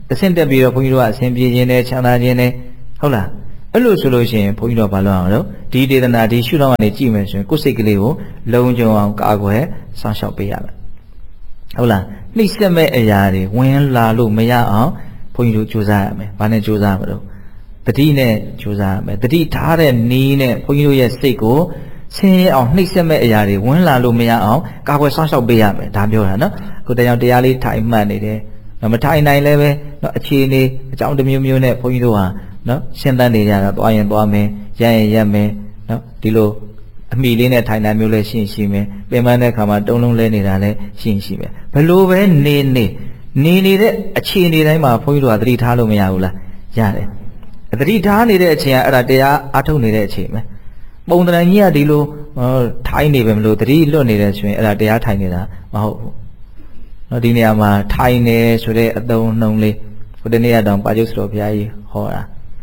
အဆင့်တက်ပြီးတော့ဘုန်းကြီးတို့ကအဆင်ပြေခြင်းနဲ့ချမ်းသာခြင်းနဲ့ဟုတ်လားအဲ့လိုဆိုလို့ရှိရင်ဘုန်းကြီးတို့ဘာလုပ်အောင်လို့ဒီဒေသနာဒီရှုထောင့်ကနေကြည့်မယ်ဆိုရင်ကိုယ်စိတ်ကလေးကိုလုံခြုံအောင်ကာကွယ်စောင့်ရှောက်ပေးရမယ်ဟုတ်လားနှိမ့်ဆက်မဲ့အရာတွေဝင်လာလို့မရအောင်ဘုန်းကြီးတို့ကြိုးစားရမယ်ဘာနဲ့ကြိုးစားမလို့တတိနဲ့ကြိုးစားရမယ်တတိထားတဲ့နီးနဲ့ဘုန်းကြီးတို့ရဲ့စိတ်ကိုဆင်းရဲအောင်နှိမ့်ဆက်မဲ့အရာတွေဝင်လာလို့မရအောင်ကာကွယ်စောင့်ရှောက်ပေးရမယ်ဒါပြောတာနော်ကိုတရားတရားလေးထိုင်မှတ်နေတယ်မထိုင်နိုင်လည်းပဲနော်အခြေအနေအကြောင်းတစ်မျိုးမျိုးနဲ့ဘုန်းကြီးတို့ဟာနော်ရှင်းတန်းနေကြတာသွားရင်သွားမယ်ရရင်ရက်မယ်နော်ဒီလိုအမိလေးနဲ့ထိုင်တာမျိုးလည်းရှင်းရှိမယ်ပြင်ပန်းတဲ့ခါမှာတုံးလုံးလဲနေတာလည်းရှင်းရှိမယ်ဘလို့ပဲနေနေနေနေတဲ့အခြေအနေတိုင်းမှာဘုန်းကြီးတို့ကသတိထားလို့မရဘူးလားရတယ်သတိထားနေတဲ့အချိန်ကအဲ့ဒါတရားအထုတ်နေတဲ့အချိန်ပဲပုံတန်ကြီးကဒီလိုထိုင်နေပဲမလို့သတိလွတ်နေတယ်ဆိုရင်အဲ့ဒါတရားထိုင်နေတာမဟုတ်ဘူးနော်ဒီနေရာမှာထိုင်နေဆိုတဲ့အသုံးနှုံးလေးဟိုတနေ့ကတော့ပါကျုပ်စတော်ဘုရားကြီးဟောတာ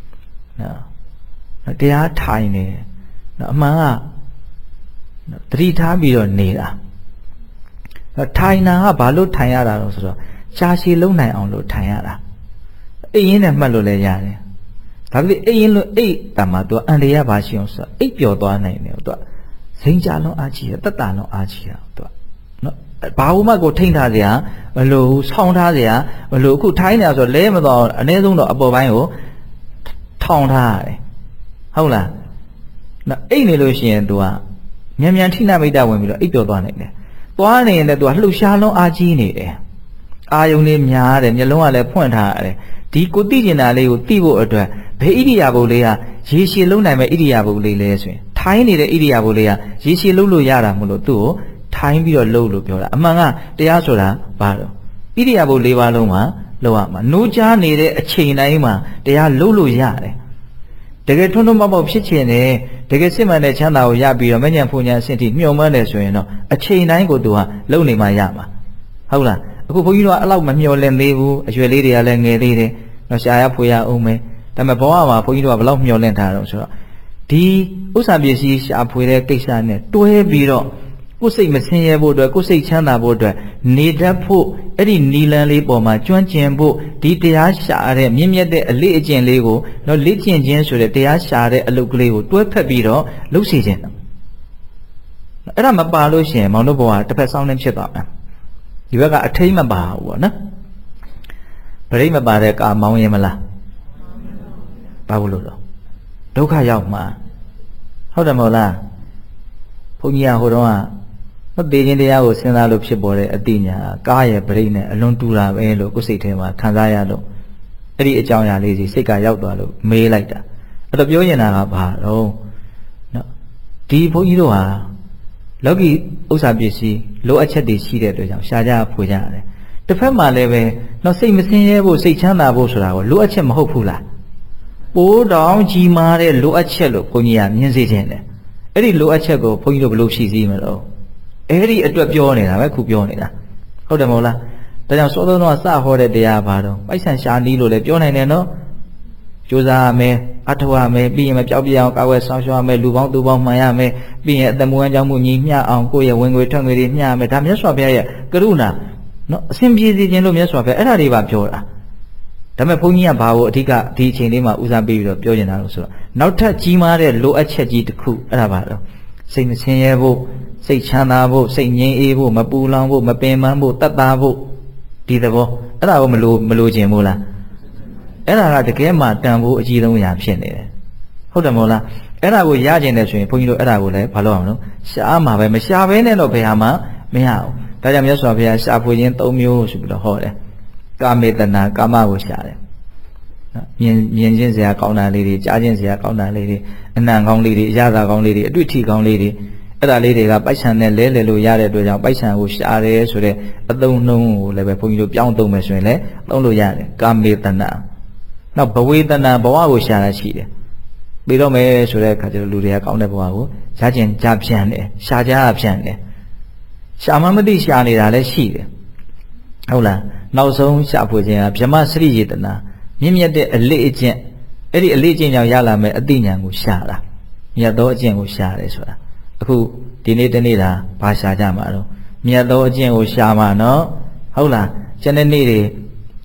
နော်တရားထိုင်နေနော်အမှန်ကသတိထားပြီးတော့နေတာနော်ထိုင်တာကဘာလို့ထိုင်ရတာလဲဆိုတော့ရှားရှည်လုံးနိုင်အောင်လို့ထိုင်ရတာအိပ်ရင်းနဲ့မှတ်လို့လည်းရတယ်ဒါပေမဲ့အိပ်ရင်လို့အိပ်တာမှာသူအန်တရာဘာရှိအောင်ဆိုအိပ်ပျော်သွားနိုင်တယ်သူကစိန်ကြလုံးအားကြီးတယ်တက်တာလုံးအားကြီးတာသူကနော်ဘာမှကိုထိမ့်ထားစရာမလိုဘူးဆောင်းထားစရာမလိုအခုထိုင်းနေဆိုလဲမတော့အနည်းဆုံးတော့အပေါ်ပိုင်းကိုထောင်ထားရတယ်ဟုတ်လားနော်အိပ်နေလို့ရှိရင်သူကမြန်မြန်ထိနာမိတ်တာဝင်ပြီးတော့အိပ်ပျော်သွားနိုင်တယ်သွားနေရင်လည်းသူကလှုပ်ရှားလုံးအားကြီးနေတယ်အာယုံလေးများတယ်မျက်လုံးကလည်းဖွင့်ထားရတယ်ဒီကိုသိကျင်တာလေးကိုသိဖို့အတွက်ဘယ်ဣရိယာပုလေးကရေရှည်လုံးနိုင်မဲ့ဣရိယာပုလေးလဲဆိုရင်ထိုင်းနေတဲ့ဣရိယာပုလေးကရေရှည်လုံးလို့ရတာမလို့သူ့ကိုထိုင်းပြီးတော့လှုပ်လို့ပြောတာအမှန်ကတရားဆိုတာဘာလို့ဣရိယာပုလေးပါလုံးမှာလှုပ်ရမှာနိုးကြားနေတဲ့အချိန်တိုင်းမှာတရားလှုပ်လို့ရတယ်တကယ်ထွန်းထွန်းပေါက်ပေါက်ဖြစ်ချင်တယ်တကယ်စစ်မှန်တဲ့ချမ်းသာကိုရပြီးတော့မဉ္ဇဉ်ဖူဉ္ဇဉ်အဆင့်ထိမြုံမှန်းတယ်ဆိုရင်တော့အချိန်တိုင်းကိုသူကလှုပ်နေမှရမှာဟုတ်လားအခုဘုန်းကြီးတို့ကအဲ့လောက်မမျှော်လင့်သေးဘူးအရွယ်လေးတွေကလည်းငယ်သေးတယ်တော့ရှားရဖွေရအောင်မယ်ဒါပေမဲ့ဘဝမှာဘုန်းကြီးတို့ကဘယ်လောက်မျှော်လင့်ထားတော့ဆိုတော့ဒီဥစ္စာပစ္စည်းရှားဖွေတဲ့ကိစ္စနဲ့တွဲပြီးတော့ကိုယ်စိတ်မဆင်းရဲဖို့အတွက်ကိုယ်စိတ်ချမ်းသာဖို့အတွက်နေတတ်ဖို့အဲ့ဒီနီလန်းလေးပေါ်မှာကျွမ်းကျင်ဖို့ဒီတရားရှာတဲ့မြင့်မြတ်တဲ့အလေးအကျင့်လေးကိုတော့လေ့ကျင့်ခြင်းဆိုတဲ့တရားရှာတဲ့အလုပ်ကလေးကိုတွဲဖက်ပြီးတော့လုပ်စီခြင်းအဲ့ဒါမပါလို့ရှိရင်မောင်တို့ဘဝတစ်ဖက်ဆောင်နေဖြစ်သွားမယ်ဒီဘက်ကအထိမ့်မပါဘူးပေါ့နော်ပရိမပါတဲ့ကာမောင်းရင်မလားဘာလို့လို့ဒုက္ခရောက်မှာဟုတ်တယ်မဟုတ်လားဘုန်းကြီးကဟိုတော့ကမသေးခြင်းတရားကိုစဉ်းစားလို့ဖြစ်ပေါ်တဲ့အတိညာကားရဲ့ပရိနဲ့အလွန်တူတာပဲလို့ကိုယ်စိတ်ထဲမှာခံစားရလို့အဲ့ဒီအကြောင်းအရာလေးစီစိတ်ကရောက်သွားလို့မေးလိုက်တာအဲ့တော့ပြောရင်တာကဘာတော့နော်ဒီဘုန်းကြီးတို့ဟာလောကီဥစ္စာပစ္စည်းလိုအပ်ချက်တွေရှိတဲ့အတွက်ကြောင့်ရှားကြဖွေကြရတယ်တစ်ဖက်မှာလည်းပဲတော့စိတ်မစင်းရဲဖို့စိတ်ချမ်းသာဖို့ဆိုတာကိုလိုအပ်ချက်မဟုတ်ဘူးလားပိုးတောင်ကြီးမားတဲ့လိုအပ်ချက်လို့ဘုန်းကြီးကမြင်စေခြင်းတယ်အဲ့ဒီလိုအပ်ချက်ကိုဘုန်းကြီးတို့ဘယ်လိုဖြည့်ဆည်းမလို့အဲ့ဒီအတွက်ပြောနေတာပဲခုပြောနေတာဟုတ်တယ်မဟုတ်လားဒါကြောင့်စောစောတော့စဟောတဲ့တရားဘာတော့ပိုက်ဆံရှာနီးလို့လည်းပြောနိုင်တယ်နော်ကြိုးစားရမယ်အထောက်ရမယ်ပြီးရင်မပြောက်ပြအောင်ကာဝယ်ဆောင်ရှောက်ရမယ်လူပေါင်းသူပေါင်းမှန်ရမယ်ပြီးရင်အသက်မွေးဝမ်းကြောင်းမှုညီမျှအောင်ကိုယ့်ရဲ့ဝင်ငွေထွက်ငွေတွေမျှရမယ်ဒါမြတ်စွာဘုရားရဲ့ကရုဏာနော်အစဉ်ပြေစီခြင်းလို့မြတ်စွာဘုရားအဲ့ဒါတွေပါပြောတာဒါပေမဲ့ဘုန်းကြီးကဘာကိုအဓိကဒီအချိန်လေးမှာဦးစားပေးပြီးတော့ပြောနေတာလို့ဆိုတော့နောက်ထပ်ကြီးမားတဲ့လိုအပ်ချက်ကြီးတစ်ခုအဲ့ဒါပါတော့စိတ်မဆင်းရဲဖို့စိတ်ချမ်းသာဖို့စိတ်ငြိမ်းအေးဖို့မပူလောင်ဖို့မပင်ပန်းဖို့တတ်တာဖို့ဒီသဘောအဲ့ဒါကိုမလို့မလို့ခြင်းမို့လားအဲ့ဒါကတကယ်မှတန်ဖို့အကြီးဆုံးအရာဖြစ်နေတယ်ဟုတ်တယ်မဟုတ်လားအဲ့ဒါကိုရကျင်တယ်ဆိုရင်ဘုန်းကြီးတို့အဲ့ဒါကိုလည်းဘာလို့အောင်လို့ရှားမှာပဲမရှားဘဲနဲ့တော့ဘယ်ဟာမှမရဘူးဒါကြောင့်မြတ်စွာဘုရားရှားဖွေခြင်း၃မျိုးဆိုပြီးတော့ဟောတယ်ကာမေတနာကာမကိုရှားတယ်နော်မြင်မြင်ခြင်းစရာကောင်းတာလေးတွေကြားခြင်းစရာကောင်းတာလေးတွေအနံကောင်းလေးတွေအရသာကောင်းလေးတွေအတွေ့အထိကောင်းလေးတွေအဲ့ဒါလေးတွေကပိုက်ဆံနဲ့လဲလှယ်လို့ရတဲ့အတွက်ကြောင့်ပိုက်ဆံကိုရှားတယ်ဆိုတဲ့အသုံးနှုန်းကိုလည်းပဲဘုန်းကြီးတို့ပြောင်းသုံးမယ်ဆိုရင်လည်းသုံးလို့ရတယ်ကာမေတနာနောက်ဘဝေတနာဘဝကိုရှားရရှိတယ်ပြီးတော့မယ်ဆိုတဲ့အခါကျတော့လူတွေကကောင်းတဲ့ဘဝကိုရကျင်ကြဖြန့်တယ်ရှားကြဖြန့်တယ်ရှားမှမသိရှားနေတာလည်းရှိတယ်ဟုတ်လားနောက်ဆုံးရှားဖွေခြင်းကဗြဟ္မစရိယေတနာမြင့်မြတ်တဲ့အလေးအကျင့်အဲ့ဒီအလေးအကျင့်ကြောင့်ရလာမဲ့အသိဉာဏ်ကိုရှားတာမြတ်သောအကျင့်ကိုရှားတယ်ဆိုတာအခုဒီနေ့တနေ့တာဘာရှားကြမှာတော့မြတ်သောအကျင့်ကိုရှားမှာနော်ဟုတ်လားကျန်တဲ့နေ့တွေ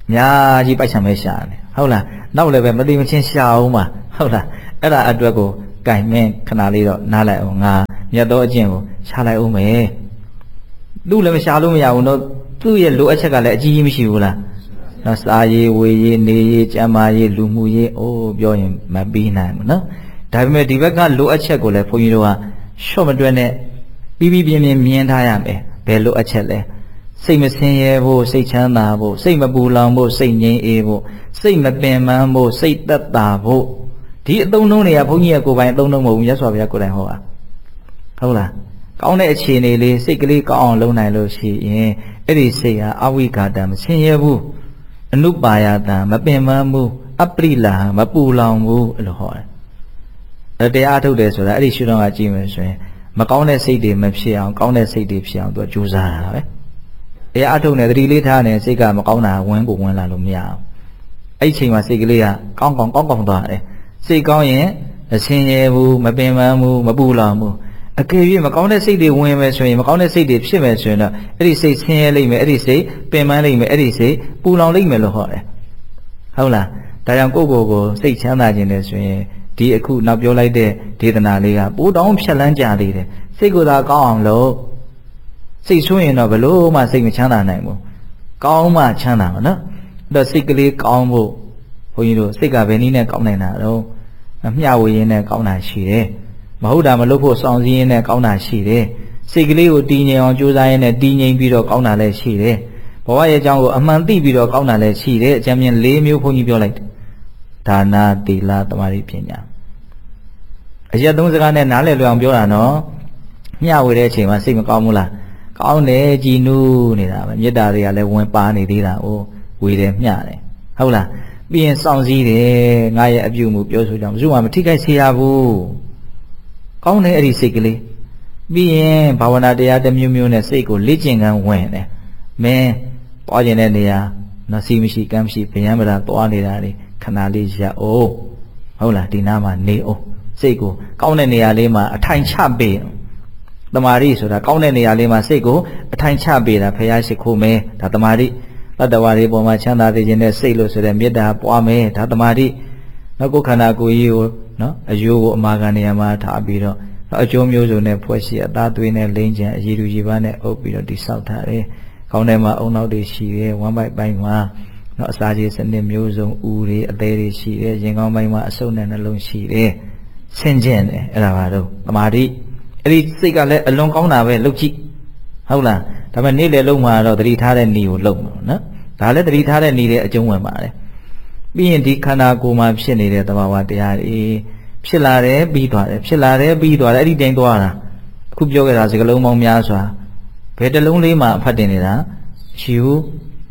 ညာကြီးပိုက်ဆံပဲရှာတယ်ဟုတ်လားနောက်လည်းပဲမသိမချင်းရှာအောင်ပါဟုတ်လားအဲ့ဒါအတွက်ကိုကင်မင်းခဏလေးတော့နားလိုက်အောင်ငါမြတ်သောအကျင့်ကိုရှာလိုက်အောင်မယ်သူ့လည်းမရှာလို့မရဘူးတော့သူ့ရဲ့လိုအပ်ချက်ကလည်းအကြီးကြီးမရှိဘူးလားနော်စားရေးဝေရေးနေရေးကျန်းမာရေးလူမှုရေးအိုးပြောရင်မပြီးနိုင်ဘူးနော်ဒါပေမဲ့ဒီဘက်ကလိုအပ်ချက်ကိုလည်းဘုန်းကြီးတို့ကရှော့မတွက်နဲ့ပြီးပြီးပြင်းပြင်းမြင်ထားရမယ်ဘယ်လိုအပ်ချက်လဲစိတ်မဆင်းရဲဖို့စိတ်ချမ်းသာဖို့စိတ်မပူလောင်ဖို့စိတ်ငြိမ်းအေးဖို့စိတ်မပင်ပန်းဖို့စိတ်သက်သာဖို့ဒီအသုံးလုံးတွေကဘုန်းကြီးရဲ့ကိုယ်ပိုင်အသုံးလုံးမဟုတ်ဘူးမြတ်စွာဘုရားကိုယ်တိုင်ဟောတာဟုတ်လားကောင်းတဲ့အခြေအနေလေးစိတ်ကလေးကောင်းအောင်လုပ်နိုင်လို့ရှိရင်အဲ့ဒီစိတ်ဟာအဝိကာတံမဆင်းရဲဘူးအနုပါယတံမပင်ပန်းဘူးအပရိလာမပူလောင်ဘူးအဲ့လိုဟောတယ်တရားထုတ်တယ်ဆိုတာအဲ့ဒီရှုထောင့်ကကြည့်မယ်ဆိုရင်မကောင်းတဲ့စိတ်တွေမဖြစ်အောင်ကောင်းတဲ့စိတ်တွေဖြစ်အောင်သူကကြိုးစားရတာပဲတရားအထုတ်နေသတိလေးထားနေစိတ်ကမကောင်းတာဝန်းကိုဝန်းလာလို့မရအောင်အဲ့ဒီချိန်မှာစိတ်ကလေးကကောင်းကောင်းကောင်းကောင်းသွားတယ်စိတ်ကောင်းရင်အဆင်းရဲဘူးမပင်ပန်းဘူးမပူလောင်ဘူးအကယ်၍မကောင်းတဲ့စိတ်တွေဝင်မယ်ဆိုရင်မကောင်းတဲ့စိတ်တွေဖြစ်မယ်ဆိုရင်တော့အဲ့ဒီစိတ်ဆင်းရဲလိမ့်မယ်အဲ့ဒီစိတ်ပင်ပန်းလိမ့်မယ်အဲ့ဒီစိတ်ပူလောင်လိမ့်မယ်လို့ဟောတယ်ဟုတ်လားဒါကြောင့်ကိုယ့်ကိုယ်ကိုစိတ်ချမ်းသာခြင်းနဲ့ဆိုရင်ဒီအခုနောက်ပြောလိုက်တဲ့ဒေသနာလေးကပိုးတောင်းဖြတ်လန်းကြသေးတယ်စိတ်ကိုယ်သာကောင်းအောင်လို့စိတ်ဆိုးရင်တော့ဘလို့မှစိတ်မချမ်းသာနိုင်ဘူးကောင်းမှချမ်းသာမှာနော်အဲ့တော့စိတ်ကလေးကောင်းဖို့ဘုန်းကြီးတို့စိတ်ကဘယ်နည်းနဲ့ကောင်းနိုင်တာတော့မျှဝေရင်းနဲ့ကောင်းတာရှိတယ်မဟုတ်တာမလုပ်ဖို့စောင့်စည်းရင်းနဲ့ကောင်းတာရှိတယ်စိတ်ကလေးကိုတည်ငြိမ်အောင်ကြိုးစားရင်းနဲ့တည်ငြိမ်ပြီးတော့ကောင်းတာလည်းရှိတယ်ဘဝရဲ့အကြောင်းကိုအမှန်သိပြီးတော့ကောင်းတာလည်းရှိတယ်အကျဉ်းမြင်၄မျိုးဘုန်းကြီးပြောလိုက်တယ်ဒါနာသီလသမာဓိပညာအရက်သုံးစကားနဲ့နားလည်လွယ်အောင်ပြောတာနော်မျှဝေတဲ့အချိန်မှာစိတ်မကောင်းဘူးလားကောင်းတယ်ကြည်နူးနေတာပဲမေတ္တာတွေကလည်းဝင်ပါနေသေးတာ哦ဝေတယ်မျှတယ်ဟုတ်လားပြီးရင်စောင့်စည်းတယ်ငါရဲ့အပြုမှုပြောဆိုကြောင့်ဘယ်သူမှမထိခိုက်စေရဘူးကောင်းတယ်အဲ့ဒီစိတ်ကလေးပြီးရင်ဘာဝနာတရားတစ်မျိုးမျိုးနဲ့စိတ်ကိုလေ့ကျင့်ကန်းဝင်တယ်မင်းပွားကျင်တဲ့နေရာနစီမရှိကမ်းမရှိဗျံပရာသွားနေတာလေခဏလေးရပ်အောင်ဟုတ်လားဒီနားမှာနေအောင်စိတ်ကိုကောင်းတဲ့နေရာလေးမှာအထိုင်ချပေးတမာရီဆိုတာကောင်းတဲ့နေရာလေးမှာစိတ်ကိုအထိုင်ချပေးတာဖရာရှိခိုးမယ်ဒါတမာရီတတ္တဝါတွေပေါ်မှာချမ်းသာစေခြင်းနဲ့စိတ်လို့ဆိုတဲ့မေတ္တာပွားမယ်ဒါတမာရီနောက်ကိုယ်ခန္ဓာကိုယ်ကြီးကိုနော်အယိုးကိုအမာခံနေရာမှာထားပြီးတော့အကျိုးမျိုးစုံနဲ့ဖွဲ့ရှိအသားသွေးနဲ့လိမ့်ချင်အရည်သူရည်ပန်းနဲ့အုပ်ပြီးတော့တိဆောက်ထားတယ်။ခေါင်းထဲမှာအုံနောက်တွေရှိတယ်ဝမ်းပိုက်ပိုင်းမှာနော်အစာခြေစနစ်မျိုးစုံဦးတွေအသေးတွေရှိတယ်ရင်ကောင်းပိုင်းမှာအဆုပ်နဲ့နှလုံးရှိတယ်ဆင်ကျင်တယ်အဲ့ဒါပါတော့သမာဓိအဲ့ဒီစိတ်ကလည်းအလွန်ကောင်းတာပဲလုပ်ကြည့်ဟုတ်လားဒါပေမဲ့နေ့လေလုံးမှာတော့သတိထားတဲ့နေကိုလုပ်မှာနော်ဒါလည်းသတိထားတဲ့နေတဲ့အကျုံးဝင်ပါတယ်ပြီးရင်ဒီခန္ဓာကိုယ်မှာဖြစ်နေတဲ့သဘာဝတရားတွေဖြစ်လာတယ်ပြီးသွားတယ်ဖြစ်လာတယ်ပြီးသွားတယ်အဲ့ဒီတိုင်းသွားတာအခုပြောခဲ့တာစကလုံးပေါင်းများစွာဘယ်တစ်လုံးလေးမှအဖတ်တင်နေတာရှိဘူး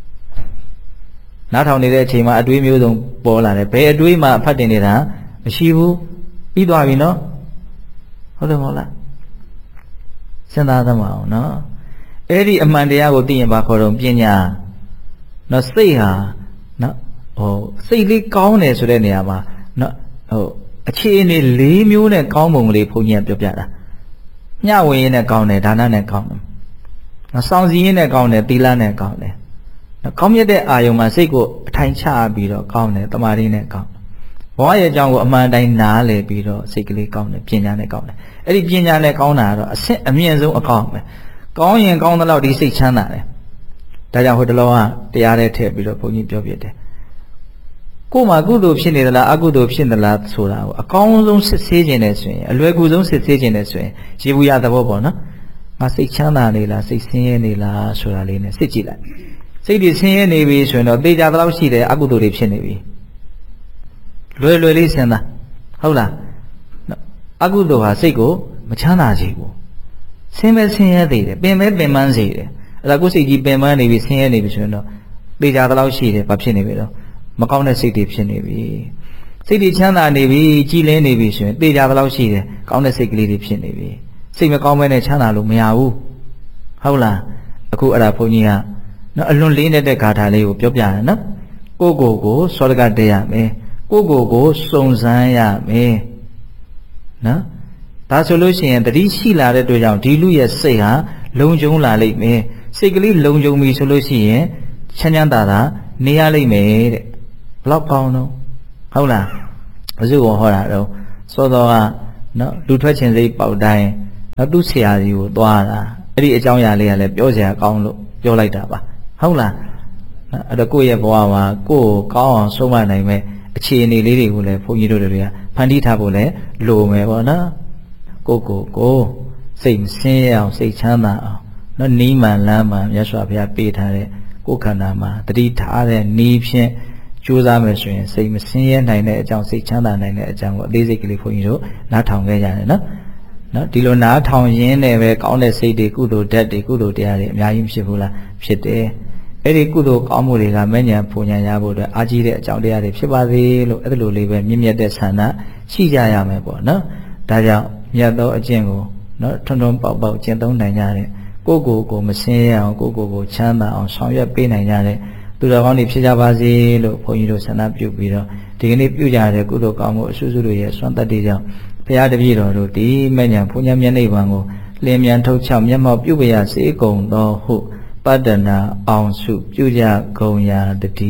နားထောင်နေတဲ့အချိန်မှာအတွေးမျိုးစုံပေါ်လာတယ်ဘယ်အတွေးမှအဖတ်တင်နေတာမရှိဘူးပြီးသွားပြီနော်ဟုတ်တယ်မဟုတ်လားစဉ်းစားသမောင်းနော်အဲ့ဒီအမှန်တရားကိုသိရင်ဘာခေါ်တော့ပညာနော်စိတ်ဟာနော်ဟိုစိတ်လေးကောင်းတယ်ဆိုတဲ့နေရာမှာနော်ဟိုအခြေအနေ၄မျိုးနဲ့ကောင်းပုံကလေးဘုန်းကြီးကပြောပြတာမျှဝေရင်းနဲ့ကောင်းတယ်ဒါနနဲ့ကောင်းတယ်နော်စောင့်စည်းရင်းနဲ့ကောင်းတယ်သီလနဲ့ကောင်းတယ်နော်ကောင်းမြတ်တဲ့အာယုံမှာစိတ်ကိုအထိုင်ချပြီးတော့ကောင်းတယ်တမာရီနဲ့ကောင်းတယ်ဘဝရဲ့အကြောင်းကိုအမှန်တိုင်းနားလည်ပြီးတော့စိတ်ကလေးကောင်းတယ်ပညာနဲ့ကောင်းတယ်အဲ့ဒီပညာနဲ့ကောင်းတာကတော့အဆင့်အမြင့်ဆုံးအကောင်းပဲကောင်းရင်ကောင်းသလောက်ဒီစိတ်ချမ်းသာတယ်ဒါကြောင့်ဟိုတလောကတရားထဲထည့်ပြီးတော့ဘုန်းကြီးပြောပြတယ်ကိုယ်မှာကုသိုလ်ဖြစ်နေသလားအကုသိုလ်ဖြစ်နေသလားဆိုတာကိုအကောင်းဆုံးစစ်ဆေးခြင်းနဲ့ဆိုရင်အလွယ်ကူဆုံးစစ်ဆေးခြင်းနဲ့ဆိုရင်ရေဘူးရသဘောပေါ့နော်ငါစိတ်ချမ်းသာနေလားစိတ်ဆင်းရဲနေလားဆိုတာလေးနဲ့စစ်ကြည့်လိုက်စိတ်တွေဆင်းရဲနေပြီဆိုရင်တော့သေချာသလောက်ရှိတယ်အကုသိုလ်တွေဖြစ်နေပြီလွယ်လွယ်လေးစဉ်းစားဟုတ်လားအကုသိုလ်ဟာစိတ်ကိုမချမ်းသာစေဘူးဆင်းမဲဆင်းရဲသေးတယ်ပင်မဲပင်ပန်းစေတယ်အဲ့ဒါကိုယ်စိတ်ကြီးပင်ပန်းနေပြီဆင်းရဲနေပြီဆိုရင်တော့သေချာသလောက်ရှိတယ်ဘာဖြစ်နေပြီတော့မကောင်းတဲ့စိတ်တွေဖြစ်နေပြီစိတ်တွေချမ်းသာနေပြီကြည်လင်းနေပြီဆိုရင်သေချာသလောက်ရှိတယ်ကောင်းတဲ့စိတ်ကလေးတွေဖြစ်နေပြီစိတ်မကောင်းမဲနဲ့ချမ်းသာလို့မရဘူးဟုတ်လားအခုအဲ့ဒါဘုန်းကြီးကနော်အလွန်လေးနေတဲ့ဂါထာလေးကိုပြောပြတယ်နော်ကိုကိုကိုစောဒကတရမယ်ကိုကိုကိုစုံစမ်းရမယ်နော်ဒါဆိုလို့ရှိရင်တတိရှိလာတဲ့အတွက်ကြောင့်ဒီလူရဲ့စိတ်ဟာလုံခြုံလာလိမ့်မယ်စိတ်ကလေးလုံခြုံပြီဆိုလို့ရှိရင်ချမ်းချမ်းသာသာနေရလိမ့်မယ်တဲ့ဘလောက်ကောင်းတော့ဟုတ်လားဘုရားကဟောတာတော့စောစောကနော်လူထွက်ခြင်းစိတ်ပေါက်တိုင်းနော်သူ့ဆရာကြီးကိုသွားတာအဲ့ဒီအကြောင်းအရာလေးကလည်းပြောစရာကောင်းလို့ပြောလိုက်တာပါဟုတ်လားအဲ့တော့ကိုယ့်ရဲ့ဘဝမှာကိုယ့်ကိုကောင်းအောင်ဆုံးမနိုင်မဲ့အခြေအနေလေးတွေကိုလည်းဘုန်းကြီးတို့တွေကဖန်တီးထားဖို့လည်းလိုမယ်ပေါ့နော်ကိုကိုကိုစိတ်မဆင်းရအောင်စိတ်ချမ်းသာအောင်နော်နီးမှန်လမ်းမှန်မြတ်စွာဘုရားပေးထားတဲ့ကိုယ်ခန္ဓာမှာတတိထားတဲ့နီးဖြင့်ကြိုးစားမယ်ဆိုရင်စိတ်မဆင်းရဲနိုင်တဲ့အကြောင်းစိတ်ချမ်းသာနိုင်တဲ့အကြောင်းကိုအသေးစိတ်ကလေးဘုန်းကြီးတို့နားထောင်ခဲ့ကြတယ်နော်နော်ဒီလိုနားထောင်ရင်းနဲ့ပဲကောင်းတဲ့စိတ်တွေကုသိုလ်ဓာတ်တွေကုသိုလ်တရားတွေအများကြီးဖြစ်ဘူးလားဖြစ်တယ်အဲ့ဒီကုသိုလ်ကောင်းမှုတွေကမဲ့ညာဖူညာရဖို့အတွက်အားကြီးတဲ့အကြောင်းတရားတွေဖြစ်ပါစေလို့အဲ့လိုလေးပဲမြင့်မြတ်တဲ့ဆန္ဒရှိကြရမယ်ပေါ့နော်ဒါကြောင့်မြတ်သောအကျင့်ကိုနော်ထွန်းထွန်းပေါက်ပေါက်ကျင့်သုံးနိုင်ကြတဲ့ကိုယ့်ကိုယ်ကိုမဆင်းရဲအောင်ကိုယ့်ကိုယ်ကိုချမ်းသာအောင်ဆောင်ရွက်ပေးနိုင်ကြတဲ့သူတော်ကောင်းတွေဖြစ်ကြပါစေလို့ဘုန်းကြီးတို့ဆန္ဒပြုပြီးတော့ဒီကနေ့ပြုကြတဲ့ကုသိုလ်ကောင်းမှုအစွတ်စွတ်တွေရဲ့စွမ်းတတ္တိကြောင့်ဘုရားတပည့်တော်တို့ဒီမဲ့ညာဖူညာမျက်နှိပ်ပံကိုလင်းမြန်ထုတ်ချောက်မျက်မှောက်ပြုပရစေကုန်သောဟုပတ္တနာအောင်စုပြုကြကုန်ရာတည်း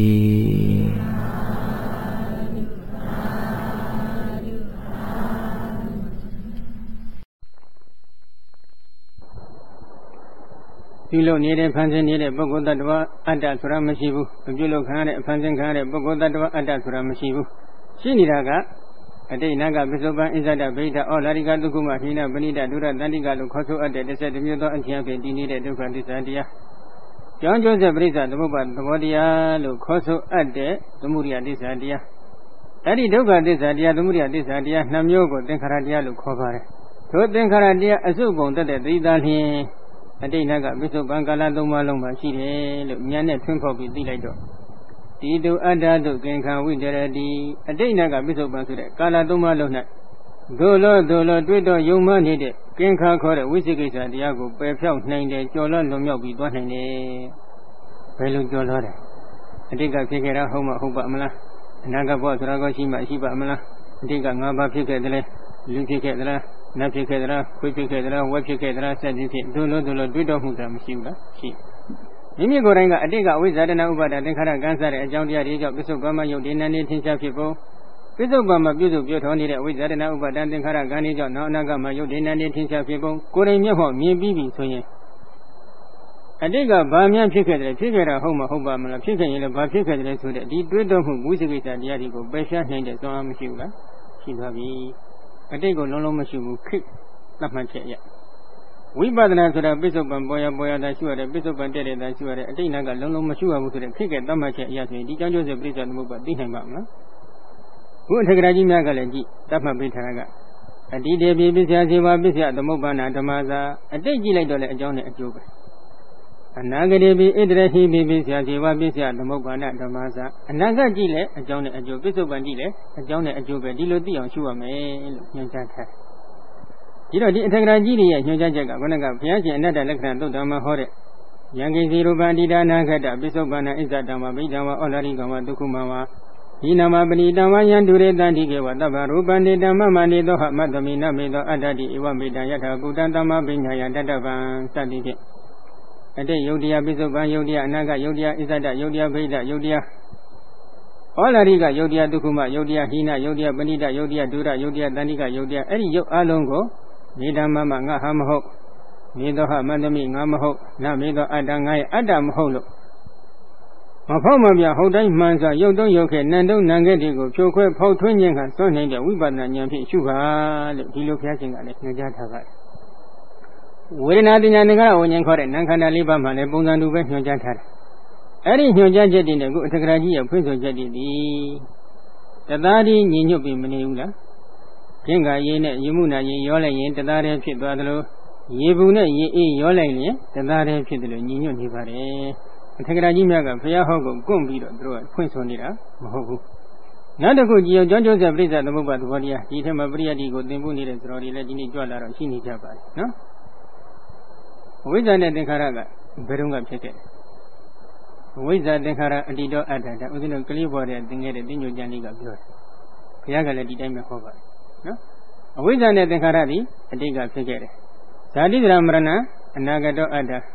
ပြုလုပ်နေတဲ့ဖန်ဆင်းနေတဲ့ပုဂ္ဂိုလ်တ attva အတ္တဆိုတာမရှိဘူးမပြုလုပ်ခံရတဲ့ဖန်ဆင်းခံရတဲ့ပုဂ္ဂိုလ်တ attva အတ္တဆိုတာမရှိဘူးရှိနေတာကအတိတ်နာကပစ္စုပန်အစ္ဆဒဗိဒ္ဓဩလာရိကဒုက္ခမဟိနပဏိတဒုရတန္တိကလို့ခေါ်ဆိုအပ်တဲ့တစ်ဆက်တစ်မျိုးသောအကျဉ်းဖြင့်တည်နေတဲ့ဒုက္ခသစ္စာတရားကြောင်းကျိုးဆက်ပရိစ္ဆသမုပ္ပါသဘောတရားလို့ခေါ်ဆိုအပ်တဲ့သမုဒိယသစ္စာတရားအဲ့ဒီဒုက္ခသစ္စာတရားသမုဒိယသစ္စာတရားနှစ်မျိုးကိုသင်္ခါရတရားလို့ခေါ်ပါတယ်ထိုသင်္ခါရတရားအစုပုံတက်တဲ့သတိသားလျင်အတိတ်နာကပစ္စုပန်ကာလသုံးပါးလုံးမှာရှိတယ်လို့ဉာဏ်နဲ့ထွန်းဖောက်ပြီးသိလိုက်တော့ဒီတုအတ္တတုကင်္ခဝိတရတိအတိတ်နာကပစ္စုပန်ဆိုတဲ့ကာလသုံးပါးလုံး၌ဒုလောဒုလောတွေ့တော့ယုံမှနေတဲ့ကင်္ခခေါ်တဲ့ဝိသိကိစ္စတရားကိုပယ်ဖြောက်နိုင်တယ်ကျော်လွှတ်လွန်မြောက်ပြီးသွားနိုင်တယ်ဘယ်လိုကျော်လွှတ်တယ်အတိတ်ကဖြစ်ခဲ့တာဟုတ်မှဟုတ်ပါမလားအနာဂတ်ဘဝဆိုတာကရှိမှရှိပါမလားအတိတ်ကငါးပါးဖြစ်ခဲ့တယ်လေလူဖြစ်ခဲ့သလားနတ်ဖြစ်ခဲ့သလားခွေးဖြစ်ခဲ့သလားဝက်ဖြစ်ခဲ့သလားဆက်ပြီးဖြစ်ဒုလောဒုလောတွေ့တော့မှုတာမရှိဘူးလားရှိမိမိကိုယ်တိုင်ကအတိတ်ကအဝိဇ္ဇာတနာဥပါဒသင်္ခါရကံစားတဲ့အကြောင်းတရားတွေကြောင့်ပစ္စုပန်မှာယုတ်ဒီနန်းနေထင်ရှားဖြစ်ဖို့ပစ္စုပန်မှာပြုစုပြောထောနေတဲ့အဝိဇ္ဇာတနာဥပါဒသင်္ခါရကံတွေကြောင့်နောက်အနာဂတ်မှာယုတ်ဒီနန်းနေထင်ရှားဖြစ်ဖို့ကိုယ်တိုင်မျက်မှောက်မြင်ပြီးပြီဆိုရင်အတိတ်ကဘာမှဖြစ်ခဲ့တယ်ဖြစ်ခဲ့တာဟုတ်မှဟုတ်ပါမလားဖြစ်ခဲ့ရင်လည်းဘာဖြစ်ခဲ့တယ်ဆိုတဲ့ဒီတွေးတော့မှုဝိသိကိစ္စတရားတွေကိုပယ်ရှားနိုင်တဲ့စွမ်းအားမရှိဘူးလားရှိသွားပြီအတိတ်ကိုလုံးလုံးမရှိဘူးခိသတ်မှတ်ချက်ရဝိပဿနာဆိုတာပစ္စုပန်ပေါ်ရပေါ်ရတာရှိရတယ်ပစ္စုပန်တဲ့တဲ့တာရှိရတယ်အတိတ်နာကလုံးလုံးမရှိရဘူးဆိုတဲ့ခိကဲသတ်မှတ်ချက်အရာဆိုရင်ဒီကြောင့်ကျိုးစေပြိဿသမုပ္ပါသိနိုင်ပါမလားခုအထက်ကရာကြီးများကလည်းကြည့်သတ်မှတ်ပေးထားတာကအတိတေပိပစ္စယစေဝပစ္စယသမုပ္ပါဏဓမ္မသာအတိတ်ကြည့်လိုက်တော့လည်းအကြောင်းနဲ့အကျိုးပဲအနာဂတိပိဣတရဟိပိပစ္စယစေဝပစ္စယသမုပ္ပါဏဓမ္မသာအနာဂတ်ကြည့်လည်းအကြောင်းနဲ့အကျိုးပစ္စုပန်ကြည့်လည်းအကြောင်းနဲ့အကျိုးပဲဒီလိုသိအောင်ရှုရမယ်လို့ညွှန်ကြားထားဒီတော့ဒီအထက်ကရာကြီးတွေရဲ့ညွှန်ကြားချက်ကခုနကဘုရားရှင်အနတ္တလက္ခဏာသုတ်တံမှာဟောတဲ့ယံကိစီရူပံတိဒါနာခတ္တပစ္စုပန်နာဣဇတံဝဗိဓံဝဩလာရိကံဝဒုက္ခမဝဒီနာမပဏိတံဝယံဒုရေတံတိကေဝတဗ္ဗရူပံတေတံမမနေသောဟမတ္တမိနမေသောအတ္တတိဧဝမေတံယထာဘုဒ္ဓံတမ္မပညာယတတ္တဗံစသည်ဖြင့်အတိတ်ယုတ်တရားပစ္စုပန်ယုတ်တရားအနာဂတ်ယုတ်တရားဣဇတယုတ်တရားဗိဓယုတ်တရားဩလာရိကယုတ်တရားဒုက္ခမယုတ်တရားဟိနယုတ်တရားပဏိတယုတ်တရားဒုရယုတ်တရားတဏိကယုတ်တရားအဲ့ဒီယုတ်အလုံးကိုမေတ္တာမမငါဟာမဟုတ်မေသောဟမန္တမိငါမဟုတ်နမေသောအတ္တငါရဲ့အတ္တမဟုတ်လို့မဖောက်မပြဟုတ်တိုင်းမှန်စွာရုပ်တုံးရုပ်ခဲနံတုံးနံခဲတွေကိုဖြိုခွဲဖောက်ထွင်းခြင်းကစွန့်နိုင်တဲ့ဝိပဿနာဉာဏ်ဖြင့်ရှုပါလို့ဒီလိုဘုရားရှင်ကလည်းညွှန်ကြားထားပါတယ်ဝေဒနာတင်ညာသင်္ခါရဝိညာဉ်ခေါ်တဲ့နာမ်ခန္ဓာလေးပါးမှလည်းပုံစံတူပဲညွှန်ကြားထားတယ်အဲ့ဒီညွှန်ကြားချက်တွေနဲ့ခုအထက်ကရာကြီးရဲ့ဖွင့်ဆိုချက်တွေဒီတသားတည်းညီညွတ်ပြီးမနေဘူးလားခင်္ကာရေနဲ့ရေမှုနာရေရောလိုက်ရင်တသားတည်းဖြစ်သွားသလိုရေဘူးနဲ့ရေအေးရောလိုက်ရင်တသားတည်းဖြစ်တယ်လို့ညီညွတ်နေပါတယ်အထက်ကရာကြီးများကဘုရားဟောကိုကွန့်ပြီးတော့သူတို့ကဖွင့်ဆိုနေတာမဟုတ်ဘူးနောက်တစ်ခုကြည်အောင်ကြောင်းကျိုးဆက်ပြိဿသမုပ္ပါသဘောတရားဒီထက်မှပရိယတ်ဒီကိုသင်ဖို့နေတဲ့သတော်တွေလည်းဒီနေ့ကြွလာတော့ရှိနေကြပါတယ်နော်အဝိဇ္ဇာနဲ့သင်္ခါရကဘယ်တော့မှဖြစ်ခဲ့အဝိဇ္ဇာသင်္ခါရအတ္တိတောအတ္တဒါဥစဉ်ကလေးပေါ်တဲ့သင်ခဲ့တဲ့တင်ညွတ်ကြံလေးကပြောတယ်ဘုရားကလည်းဒီတိုင်းပဲဟောပါတယ်နော်အဝိဇ္ဇာနဲ့သင်္ခါရသည်အတိတ်ကဖြစ်ခဲ့တယ်ဇာတိဒရာမရဏအနာဂတောအတ္တ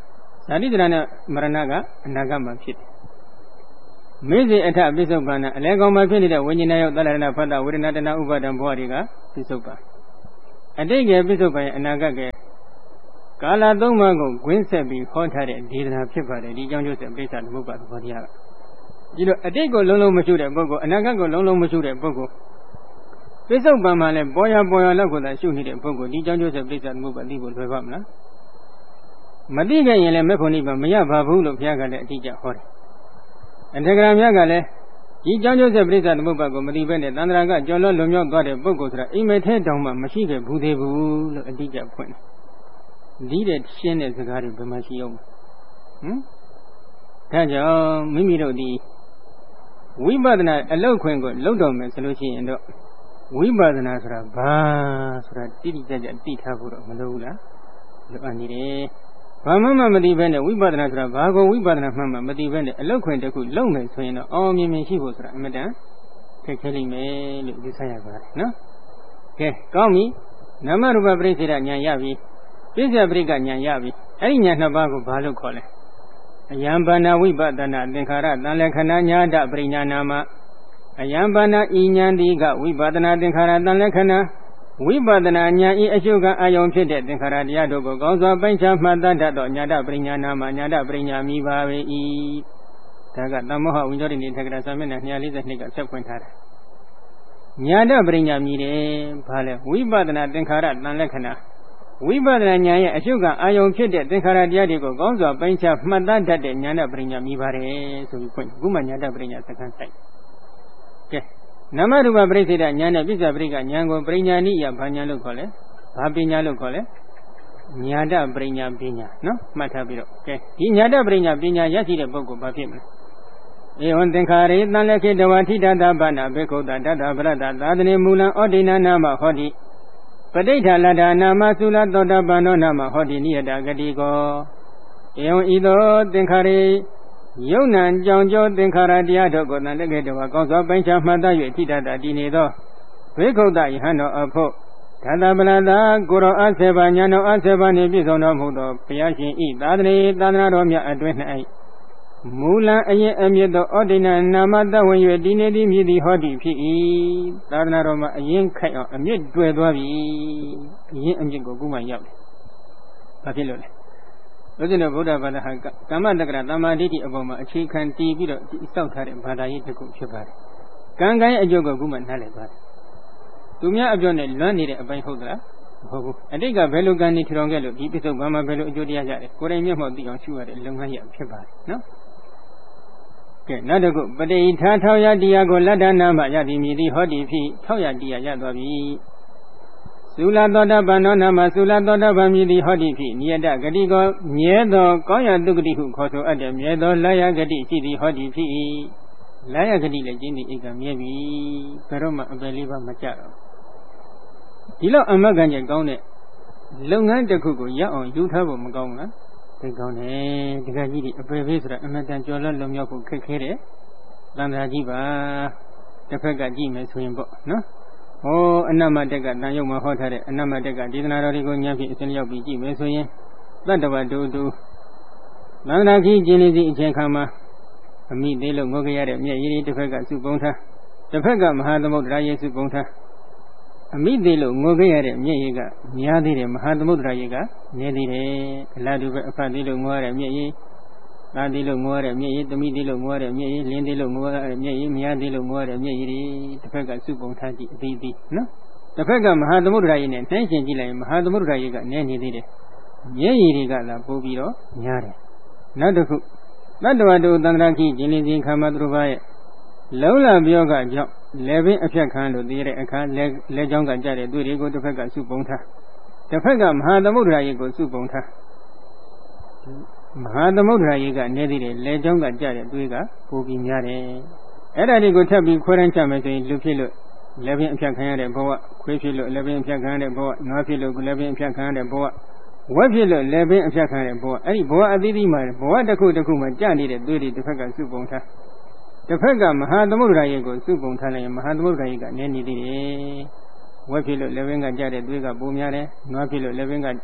ဓာတိတရနဲ့မရဏကအနာဂတ်မှာဖြစ်တယ်မေဇေအထပိစုပ္ပန္နအလဲကောင်မှာဖြစ်နေတဲ့ဝိညာဉ်ရောက်သလရဏဖတ်တာဝေဒနာတဏှာဥပါဒံဘဝတွေကပိစုပ္ပန်အတိတ်ကပိစုပ္ပန်ရဲ့အနာဂတ်ကကာလသုံးပါးကိုဂွင်းဆက်ပြီးဟောထားတဲ့ဒေသနာဖြစ်ပါတယ်ဒီကြောင့်ကျိုးဆက်ပိဿသမုပ္ပါသဘောတရားကဒီလိုအတိတ်ကိုလုံးလုံးမရှိတဲ့ပုဂ္ဂိုလ်အနာဂတ်ကိုလုံးလုံးမရှိတဲ့ပုဂ္ဂိုလ်ပိစုပ္ပန်မှာလည်းပေါ်ရပေါ်ရလောက်ကိုသာရှုနေတဲ့ပုဂ္ဂိုလ်ဒီကြောင့်ကျိုးဆက်ပိဿသမုပ္ပါသိဖို့လွယ်ပါမလားမသိခဲ့ရင်လည်းမေဖို့နိဗ္ဗာန်မရပါဘူးလို့ဘုရားကလည်းအတိအကျဟောတယ်အထေကရာမြတ်ကလည်းဒီကြောင့်ကျိုးဆက်ပိဿသမုပ္ပါကိုမသိဘဲနဲ့သန္တရာကကြော်လွတ်လွန်မြောက်သွားတဲ့ပုဂ္ဂိုလ်ဆိုတာအိမ်မက်ထဲတောင်မှမရှိခဲ့ဘူးသေးဘူးလို့အတိအကျဖွင့်တယ်ဒီတဲ့ရှင်းတဲ့စကားတွေဘယ်မှာရှိအောင်ဟမ်ဒါကြောင့်မိမိတို့ဒီဝိပဿနာအလောက်ခွင့်ကိုလောက်တော်မယ်ဆိုလို့ရှိရင်တော့ဝိပဿနာဆိုတာဘာဆိုတာတိတိကျကျသိထားဖို့တော့မလိုဘူးလားလိုအပ်နေတယ်ဘာမှမမသိဘဲနဲ့ဝိပဿနာဆိုတာဘာကိုဝိပဿနာမှမှမသိဘဲနဲ့အလောက်ခွင့်တစ်ခုလုံမယ်ဆိုရင်တော့အောင်မြင်မြင်ရှိဖို့ဆိုတာအမတန်ခက်ခဲလိမ့်မယ်လို့ယူဆရပါတယ်နော်ကဲကောင်းပြီနာမရူပပရိစ္ဆေဒဉာဏ်ရပြီပိစ္ဆပရိကဉာဏ်ရပြီအဲ့ဒီဉာဏ်နှစ်ပါးကိုဘာလို့ခေါ်လဲအယံဘာနာဝိပဿနာသင်္ခါရတန်လက္ခဏာညာတပရိညာနာမအယံဘာနာဤဉာဏ်ဒီကဝိပဿနာသင်္ခါရတန်လက္ခဏာဝိပဿနာဉာဏ်ဤအရှုကအာယုံဖြစ်တဲ့သင်္ခါရတရားတို့ကိုကောင်းစွာပိုင်းခြားမှတ်သားတတ်သောညာတပရိညာနာမညာတပရိညာမိပါပေ၏ဒါကသမ္မောဟဝိညောတိနေထက်ကရာစာမျက်နှာtwo hundred forty-twoကဆက်ဖွင့်ထားတာညာတပရိညာမိတယ်ဘာလဲဝိပဿနာသင်္ခါရတန်လက္ခဏာဝိပဿနာဉာဏ်ရဲ့အရှုကအာယုံဖြစ်တဲ့သင်္ခါရတရားတွေကိုကောင်းစွာပိုင်းခြားမှတ်သားတတ်တဲ့ဉာဏပရိညာမိပါတယ်ဆိုပြီးဖွင့်ခုမှဉာဏပရိညာစက္ကန့်ဆိုင်ကဲနာမရူပပရိစ္ဆေဒဉာဏ်နဲ့ပိစ္ဆပရိကဉာဏ်ကိုပရိညာနိယဘာဉာဏ်လို့ခေါ်လဲဘာပညာလို့ခေါ်လဲဉာဏပရိညာပညာနော်မှတ်ထားပြီးတော့ကဲဒီဉာဏပရိညာပညာရရှိတဲ့ပုဂ္ဂိုလ်ဘာဖြစ်မလဲဧဝံသင်္ခါရေတန်လက်ခေတဝါထိတတဗနာဘေခုတတတဗရတသာသနေမူလံဩဒိနာနာမဟောတိပဋိဋ္ဌာလတ္တနာမသုလသောတပန္နောနာမဟောတိနိယတဂတိကောဧဝံဤသောသင်္ခါရေယုံနံကြောင့်ကြောသင်္ခါရတရားတို့ကိုတန်လက်ခေတဝါကောင်းစွာပိုင်းခြားမှတ်သား၍ထိတတတည်နေသောဘေခုတယဟန်တော်အဖို့ဒါတပလတာကိုရောအဆေဘာညာတော်အဆေဘာနှင့်ပြည့်စုံတော်မူသောဘုရားရှင်ဤသာသနေသာသနာတော်မြတ်အတွင်း၌မူလအရင်အမြင့်သောဩဒိဏနာမတဝင်၍ဒီနေ့ဒီမြည်သည်ဟောတိဖြစ်၏သာသနာတော်မှာအရင်ခိုက်အောင်အမြင့်တွေ့သွားပြီအရင်အမြင့်ကိုခုမှရောက်တယ်ဘာဖြစ်လို့လဲလို့ဆိုတော့ဗုဒ္ဓဘာသာဟာကမ္မတက္ကရာတမ္မာဒိဋ္ဌိအပေါ်မှာအခြေခံတည်ပြီးတော့စောက်ထားတဲ့ဘာသာရေးတစ်ခုဖြစ်ပါတယ်ကံကံရဲ့အကျိုးကိုခုမှနားလည်သွားတယ်သူများအပြောနဲ့လွမ်းနေတဲ့အပိုင်းဟုတ်သလားမဟုတ်ဘူးအတိတ်ကဘယ်လိုကံနေထထောင်ခဲ့လို့ဒီပြစ္ဆုတ်ဘာမှဘယ်လိုအကျိုးတရားရတယ်ကိုယ်တိုင်မျက်မှောက်သိအောင်ရှုရတဲ့လုပ်ငန်းရဖြစ်ပါတယ်နော်ကဲနောက်တစ်ခုပဋိဌာထောက်ရတရားကိုလတ္တနာမယတိမြည်သည်ဟောတိဖြစ်ထောက်ရတရားရသွားပြီသုလသောတပန္နောနာမသုလသောတပန်မြည်သည်ဟောတိဖြစ်နိယတဂတိကိုမြဲသောကောင်းရတုဂတိဟုခေါ်ဆိုအပ်တဲ့မြဲသောလာယဂတိရှိသည်ဟောတိဖြစ်လာယဂတိလည်းကျင်းသည်ဧကမြဲပြီဘယ်တော့မှအပယ်လေးပါမကြတော့ဒီလောက်အမတ်ကံကျကောင်းတဲ့လုပ်ငန်းတစ်ခုကိုရအောင်ယူထားဖို့မကောင်းဘူးလားသိကောင်းတယ်တကယ်ကြီးဒီအပယ်ပေးဆိုတာအမတန်ကြော်လွတ်လွန်မြောက်ဖို့ခက်ခဲတယ်သံဃာကြီးပါတစ်ဖက်ကကြည့်မယ်ဆိုရင်ပေါ့နော်ဟောအနမတက်ကတန်ရုပ်မှာဟောထားတဲ့အနမတက်ကဒေသနာတော်တွေကိုဉာဏ်ဖြင့်အစဉ်ရောက်ပြီးကြည့်မယ်ဆိုရင်တတ္တဝတ္တုတုသံဃာကြီးကျင်းနေစီအချိန်ခါမှာအမိသေးလို့ငိုကြရတဲ့မျက်ရည်တွေတစ်ဖက်ကစုပုံထားတစ်ဖက်ကမဟာသမုဒ္ဒရာရေစုပုံထားအမိသေးလို့ငိုခဲ့ရတဲ့မျက်ရည်ကများသေးတယ်မဟာသမုဒ္ဒရာရေကနည်းသေးတယ်အလားတူပဲအဖတ်သေးလို့ငိုရတဲ့မျက်ရည်သာသေးလို့ငိုရတဲ့မျက်ရည်သမီးသေးလို့ငိုရတဲ့မျက်ရည်လင်းသေးလို့ငိုရတဲ့မျက်ရည်မယားသေးလို့ငိုရတဲ့မျက်ရည်တွေတစ်ဖက်ကစုပုံထားကြည့်အသေးသေးနော်တစ်ဖက်ကမဟာသမုဒ္ဒရာရေနဲ့နှိုင်းယှဉ်ကြည့်လိုက်ရင်မဟာသမုဒ္ဒရာရေကနည်းနေသေးတယ်မျက်ရည်တွေကသာပိုပြီးတော့များတယ်နောက်တစ်ခုသတ္တဝတ္တုသန္တရာခိကျင်လင်းခြင်းခမသူတစ်ပါးရဲ့လုံးလပြောကကြောင့်လေပင်အဖြတ်ခံလို့သိရတဲ့အခါလဲလဲကြောင်းကကြတဲ့သူတွေကိုတစ်ဖက်ကစုပုံထားတစ်ဖက်ကမဟာသမုဒ္ဒရာရေကိုစုပုံထားမဟာသမုဒ္ဒရာရေကနေသေးတယ်လဲကြောင်းကကြတဲ့သူကပိုပြီးများတယ်အဲ့ဒါတွေကိုထပ်ပြီးခွဲတန်းချမယ်ဆိုရင်လူဖြစ်လို့လေပင်အဖြတ်ခံရတဲ့ဘဝခွေးဖြစ်လို့လေပင်အဖြတ်ခံရတဲ့ဘဝနွားဖြစ်လို့လေပင်အဖြတ်ခံရတဲ့ဘဝဝက်ဖြစ်လို့လေပင်အဖြတ်ခံရတဲ့ဘဝအဲ့ဒီဘဝအသီးသီးမှာဘဝတစ်ခုတစ်ခုမှာကြနေတဲ့သူတွေတစ်ဖက်ကစုပုံထားတစ်ဖက်ကမဟာသမုဒ္ဒရာရေကိုစုပုံထားလိုက်ရင်မဟာသမုဒ္ဒရာရေကနည်းနေသေးတယ်ဝက်ဖြစ်လို့လေပင်ကကြတဲ့သွေးကပိုများတယ်နွားဖြစ်လို့လေပင်က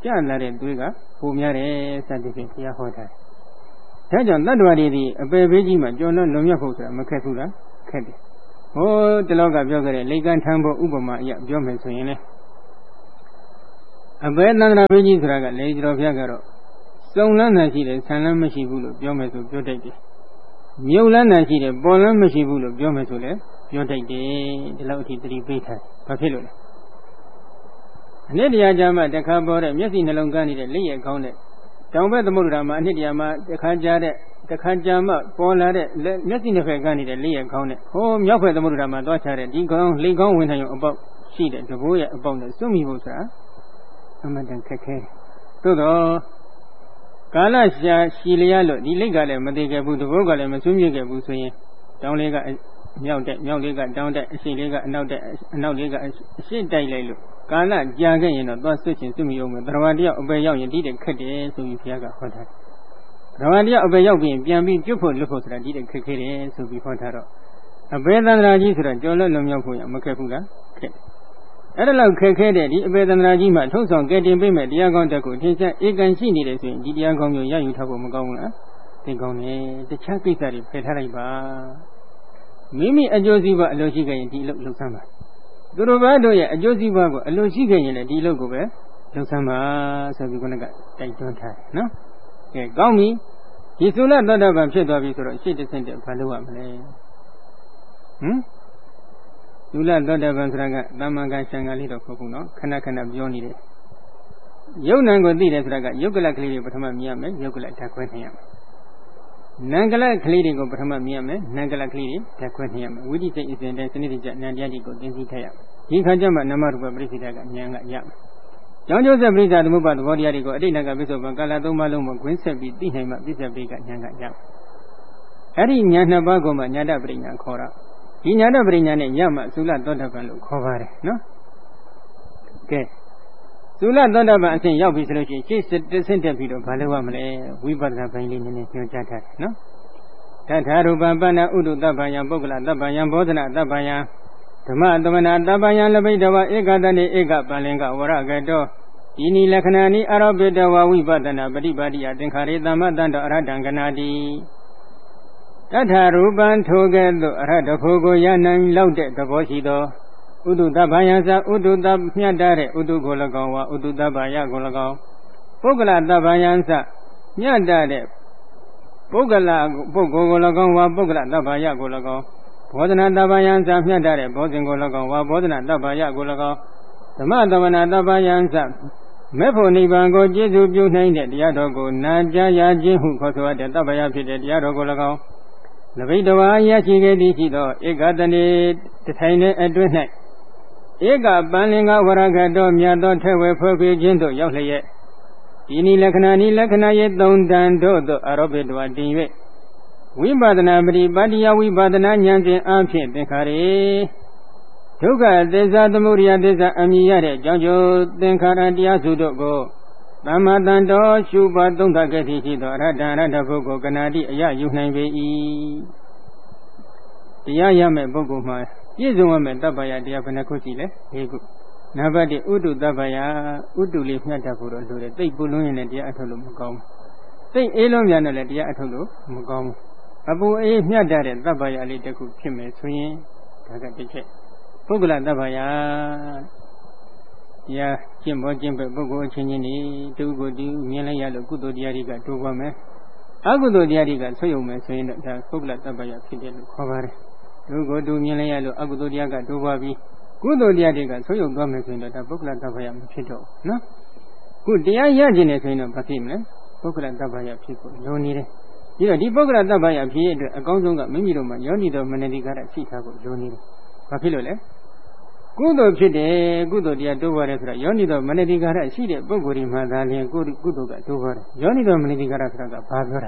ကြာလာတဲ့သွေးကပုံများတယ်စသဖြင့်တရားဟောထားတယ်ဒါကြောင့်တတ္တဝါတွေဒီအပေပေးကြီးမှာကြော်လွန်လွန်မြတ်ဖို့ဆိုတာမခက်ဘူးလားခက်တယ်ဟိုတလောကပြောခဲ့တဲ့လိကံထံဖို့ဥပမာအရပြောမယ်ဆိုရင်လေအပေသန္တရာပေးကြီးဆိုတာကလေကျော်ဖျက်ကတော့စုံလန်းတာရှိတယ်ဆံလန်းမရှိဘူးလို့ပြောမယ်ဆိုပြောတတ်တယ်မြုပ်လန်းတာရှိတယ်ပေါ်လန်းမရှိဘူးလို့ပြောမယ်ဆိုလည်းပြောတတ်တယ်ဒီလောက်အထိသတိပေးထားဘာဖြစ်လို့လဲအနှစ်တရားကြမှာတခါပေါ်တဲ့မျက်စိနှလုံးကန်းနေတဲ့လက်ရကောင်းတဲ့တောင်ဘက်သမုဒ္ဒရာမှာအနှစ်တရားမှာတခါကြားတဲ့တခါကြာမှပေါ်လာတဲ့မျက်စိနှစ်ဖက်ကန်းနေတဲ့လက်ရကောင်းတဲ့ဟိုမြောက်ဘက်သမုဒ္ဒရာမှာသွားချတဲ့ဒီကောင်းလေကောင်းဝင်နိုင်အောင်အပေါက်ရှိတဲ့တဘိုးရဲ့အပေါက်နဲ့စွန့်မိဖို့ဆိုတာအမှန်တန်ခက်ခဲသို့တော့ကာလရှာရှည်လျက်လို့ဒီလိတ်ကလည်းမသေးခဲ့ဘူးတဘိုးကလည်းမစွန့်မြစ်ခဲ့ဘူးဆိုရင်တောင်လေးကမြောက်တဲ့မြောက်လေးကတောင်တဲ့အရှိလေးကအနောက်တဲ့အနောက်လေးကအရှိတိုက်လိုက်လို့ကာလကြာခဲ့ရင်တော့သွားဆွတ်ချင်စွတ်မိအောင်မယ်သရဝတယောက်အပေရောက်ရင်ဒီတဲ့ခက်တယ်ဆိုပြီးဘုရားကဟောထားတယ်သရဝတယောက်အပေရောက်ပြီးပြန်ပြီးပြုတ်ဖို့လွတ်ဖို့ဆိုတာဒီတဲ့ခက်ခဲတယ်ဆိုပြီးဟောထားတော့အပေသန္တရာကြီးဆိုတာကြော်လွတ်လွန်မြောက်ဖို့ရမခက်ဘူးလားခက်အဲ့ဒါလောက်ခက်ခဲတဲ့ဒီအပေသန္တရာကြီးမှာထုံးဆောင်ကဲတင်ပေးမဲ့တရားကောင်းတက်ကိုအထင်ရှားဧကန်ရှိနေတယ်ဆိုရင်ဒီတရားကောင်းမျိုးရယူထားဖို့မကောင်းဘူးလားသင်ကောင်းတယ်တခြားကိစ္စတွေဖယ်ထားလိုက်ပါမိမိအကျိုးစီးပွားအလိုရှိခဲ့ရင်ဒီလုပ်လုပ်စမ်းပါသူတို့ဘာတို့ရဲ့အကျိုးစီးပွားကိုအလိုရှိခဲ့ရင်လည်းဒီလုပ်ကိုပဲလုပ်စမ်းပါဆိုပြီးခုနကတိုက်တွန်းထားတယ်နော်ကဲကောင်းပြီဒီသုလသောတာပန်ဖြစ်သွားပြီဆိုတော့ရှေ့တစ်ဆင့်တည်းဘာလုပ်ရမလဲဟမ်သုလသောတာပန်ဆိုတာကသမ္မာကံရှံကလေးတော့ခေါ်ဘူးနော်ခဏခဏပြောနေတယ်ယုတ်နံကိုသိတယ်ဆိုတာကယုတ်ကလကလေးတွေပထမမြင်ရမယ်ယုတ်ကလဓာတ်ခွဲနေရမယ်နံကလကလေးတွေကိုပထမမြင်ရမယ်နံကလကလေးတွေဓာတ်ခွဲနေရမယ်ဝိသိစိတ်အစဉ်တဲ့စနစ်တကျနံတရားတွေကိုသင်သိထားရမယ်ဒီခါကျမှနမရူပပရိစ္ဆေဒကဉာဏ်ကရမယ်ကျောင်းကျိုးဆက်ပရိစ္ဆာသမုပ္ပါသဘောတရားတွေကိုအတိတ်ကပစ္စုပန်ကာလသုံးပါးလုံးမှာဂွင်းဆက်ပြီးသိနိုင်မှပစ္စပရိကဉာဏ်ကရမယ်အဲ့ဒီဉာဏ်နှစ်ပါးကိုမှညာတပရိညာခေါ်တာဒီညာတပရိညာနဲ့ရမှသုလသောတာပန်လို့ခေါ်ပါတယ်နော်ကဲသုလသောတာပန်အစဉ်ရောက်ပြီဆိုလို့ရှိရင်ရှေ့တစ်ဆင့်တက်ပြီးတော့ဘာလုပ်ရမလဲဝိပဿနာပိုင်းလေးနည်းနည်းညွှန်ကြားထားတယ်နော်တထာရူပပဏ္ဏဥဒ္ဒတပ္ပယံပုဂ္ဂလတပ္ပယံဘောဓနာတပ္ပယံဓမ္မသမနာတပ္ပယံလပိတဝဧကတနေဧကပလင်္ကဝရကတောဒီနိလက္ခဏာနိအာရောပိတဝဝိပဿနာပฏิပါတိယသင်္ခါရေသမ္မတန္တအရဟတံကနာတိတထာရူပံထိုကဲ့သို့အရဟတဖို့ကိုရနိုင်လောက်တဲ့သဘောရှိသောဥဒ္ဒတပ္ပယံသာဥဒ္ဒတမြတ်တဲ့ဥဒ္ဒကို၎င်းဝဥဒ္ဒတပ္ပယကို၎င်းပုဂ္ဂလတပ္ပယံသမြတ်တဲ့ပုဂ္ဂလပုဂ္ဂိုလ်ကို၎င်းဝပုဂ္ဂလတပ္ပယကို၎င်းဘောဓနာတပ္ပယံသမြတ်တဲ့ဘောဇင်ကို၎င်းဝဘောဓနာတပ္ပယကို၎င်းဓမ္မတဝနာတပ္ပယံသမေဖို့နိဗ္ဗာန်ကိုကျေစုပြုနိုင်တဲ့တရားတော်ကိုနာကြားရခြင်းဟုခေါ်ဆိုတဲ့တပ္ပယဖြစ်တဲ့တရားတော်ကို၎င်းလဘိတဝါရရှိခဲ့သည်ရှိသောဧကတနေတထိုင်တဲ့အတွင်း၌ဧကပန်လင်္ဂဝရကတောမြတ်သောထဲဝဲဖွဲ့ဖြခြင်းသို့ရောက်လျက်ဒီနိလက္ခဏာနိလက္ခဏာရဲ့သုံးတန်တို့သို့အာရောပိတဝါတင်၍ဝိပဿနာပရိပါတိယဝိပဿနာဉာဏ်ဖြင့်အဖြစ်သင်္ခါရေဒုက္ခသစ္စာသမုဒယသစ္စာအမြင်ရတဲ့အကြောင်းကျိုးသင်္ခါရတရားစုတို့ကိုသမ္မာတန်တော်ရှုပါသုံးသပ်ခဲ့သည်ရှိသောအရဟတအရဟတပုဂ္ဂိုလ်ကနာတိအယယူနိုင်ပေ၏တရားရမဲ့ပုဂ္ဂိုလ်မှာပြည့်စုံရမဲ့တပ္ပယတရားဘယ်နှခုရှိလဲ၄ခုနံပါတ်၁ဥဒ္ဒတပ္ပယဥဒ္ဒလေးမြတ်တတ်ဖို့တော့လိုတယ်သိပ်ပူလွန်းရင်လည်းတရားအထုတ်လို့မကောင်းဘူးသိပ်အေးလွန်းပြန်တော့လည်းတရားအထုတ်လို့မကောင်းဘူးအပူအေးမြတ်တဲ့တပ္ပယလေးတစ်ခုဖြစ်မယ်ဆိုရင်ဒါကတစ်ချက်ပုဂ္ဂလတပ္ပယတရားကျင့်ပေါ်ကျင့်ပဲပုဂ္ဂိုလ်အချင်းချင်းနေတူကိုတူမြင်လိုက်ရလို့ကုသိုလ်တရားတွေကတိုးပွားမယ်အကုသိုလ်တရားတွေကဆွေးယုံမယ်ဆိုရင်တော့ဒါပုဂ္ဂလတပ္ပယဖြစ်တယ်လို့ခေါ်ပါတယ်တူကိုတူမြင်လိုက်ရလို့အကုသိုလ်တရားကတိုးပွားပြီးကုသိုလ်တရားတွေကဆွေးယုံသွားမယ်ဆိုရင်တော့ဒါပုဂ္ဂလတပ္ပယမဖြစ်တော့ဘူးနော်ခုတရားရခြင်းနဲ့ဆိုရင်တော့ဘာဖြစ်မလဲပုဂ္ဂလတပ္ပယဖြစ်ဖို့လိုနေတယ်ပြီးတော့ဒီပုဂ္ဂလတပ္ပယဖြစ်ရဲ့အတွက်အကောင်းဆုံးကမိမိတို့မှာယောနိတော်မနတိကာရရှိထားဖို့လိုနေတယ်ဘာဖြစ်လို့လဲကုသိုလ်ဖြစ်တယ်ကုသိုလ်တရားတိုးပွားတယ်ဆိုတော့ယောနိတော်မနတိကာရရှိတဲ့ပုဂ္ဂိုလ်ဒီမှာသာလျှင်ကုကုသိုလ်ကတိုးပွားတယ်ယောနိတော်မနတိကာရဆိုတာကဘာပြောတာ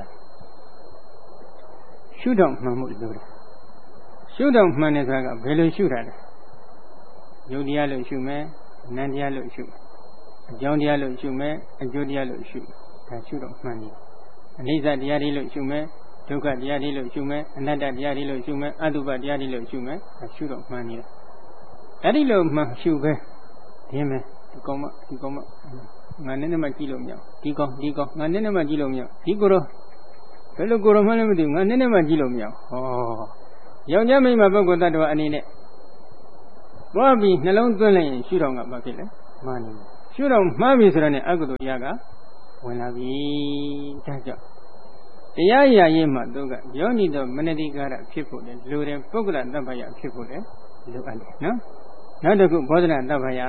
ရှုတော့မှန်မှုလိုတယ်ရှုတော့မှန်တယ်ဆိုတာကဘယ်လိုရှုတာလဲယုတ်တရားလို့ရှုမယ်နံတရားလို့ရှုမယ်အကြောင်းတရားလို့ရှုမယ်အကျိုးတရားလို့ရှုဒါရှုတော့မှန်တယ်အနိစ္စတရားတွေလို့ရှုမယ်ဒုက္ခတရားတွေလို့ရှုမယ်အနတ္တတရားတွေလို့ရှုမယ်အတုပတရားတွေလို့ရှုမယ်ဒါရှုတော့မှန်တယ်အဲ့ဒီလိုမှရှုပဲဒီမဲ့ဒီကောင်မဒီကောင်မငါနဲ့နဲ့မှကြည့်လို့မရဒီကောင်းဒီကောင်းငါနဲ့နဲ့မှကြည့်လို့မရဒီကိုရောဘယ်လိုကိုရောမှလည်းမသိဘူးငါနဲ့နဲ့မှကြည့်လို့မရဟောယောက်ျားမိန်းမပုဂ္ဂိုလ်တ attva အနေနဲ့သွားပြီးနှလုံးသွင်းလိုက်ရင်ရှုထောင့်ကဘာဖြစ်လဲမှားနေတယ်ရှုထောင့်မှားပြီဆိုတော့ ਨੇ အကုသိုလ်ရကဝင်လာပြီဒါကြောင့်တရားရရေးမှာသူကယောနိသောမနတိကာရဖြစ်ဖို့လေလူတဲ့ပုဂ္ဂလတ attva ဖြစ်ဖို့လေလိုအပ်တယ်နော်နောက်တစ်ခုဘောဓနာတ attva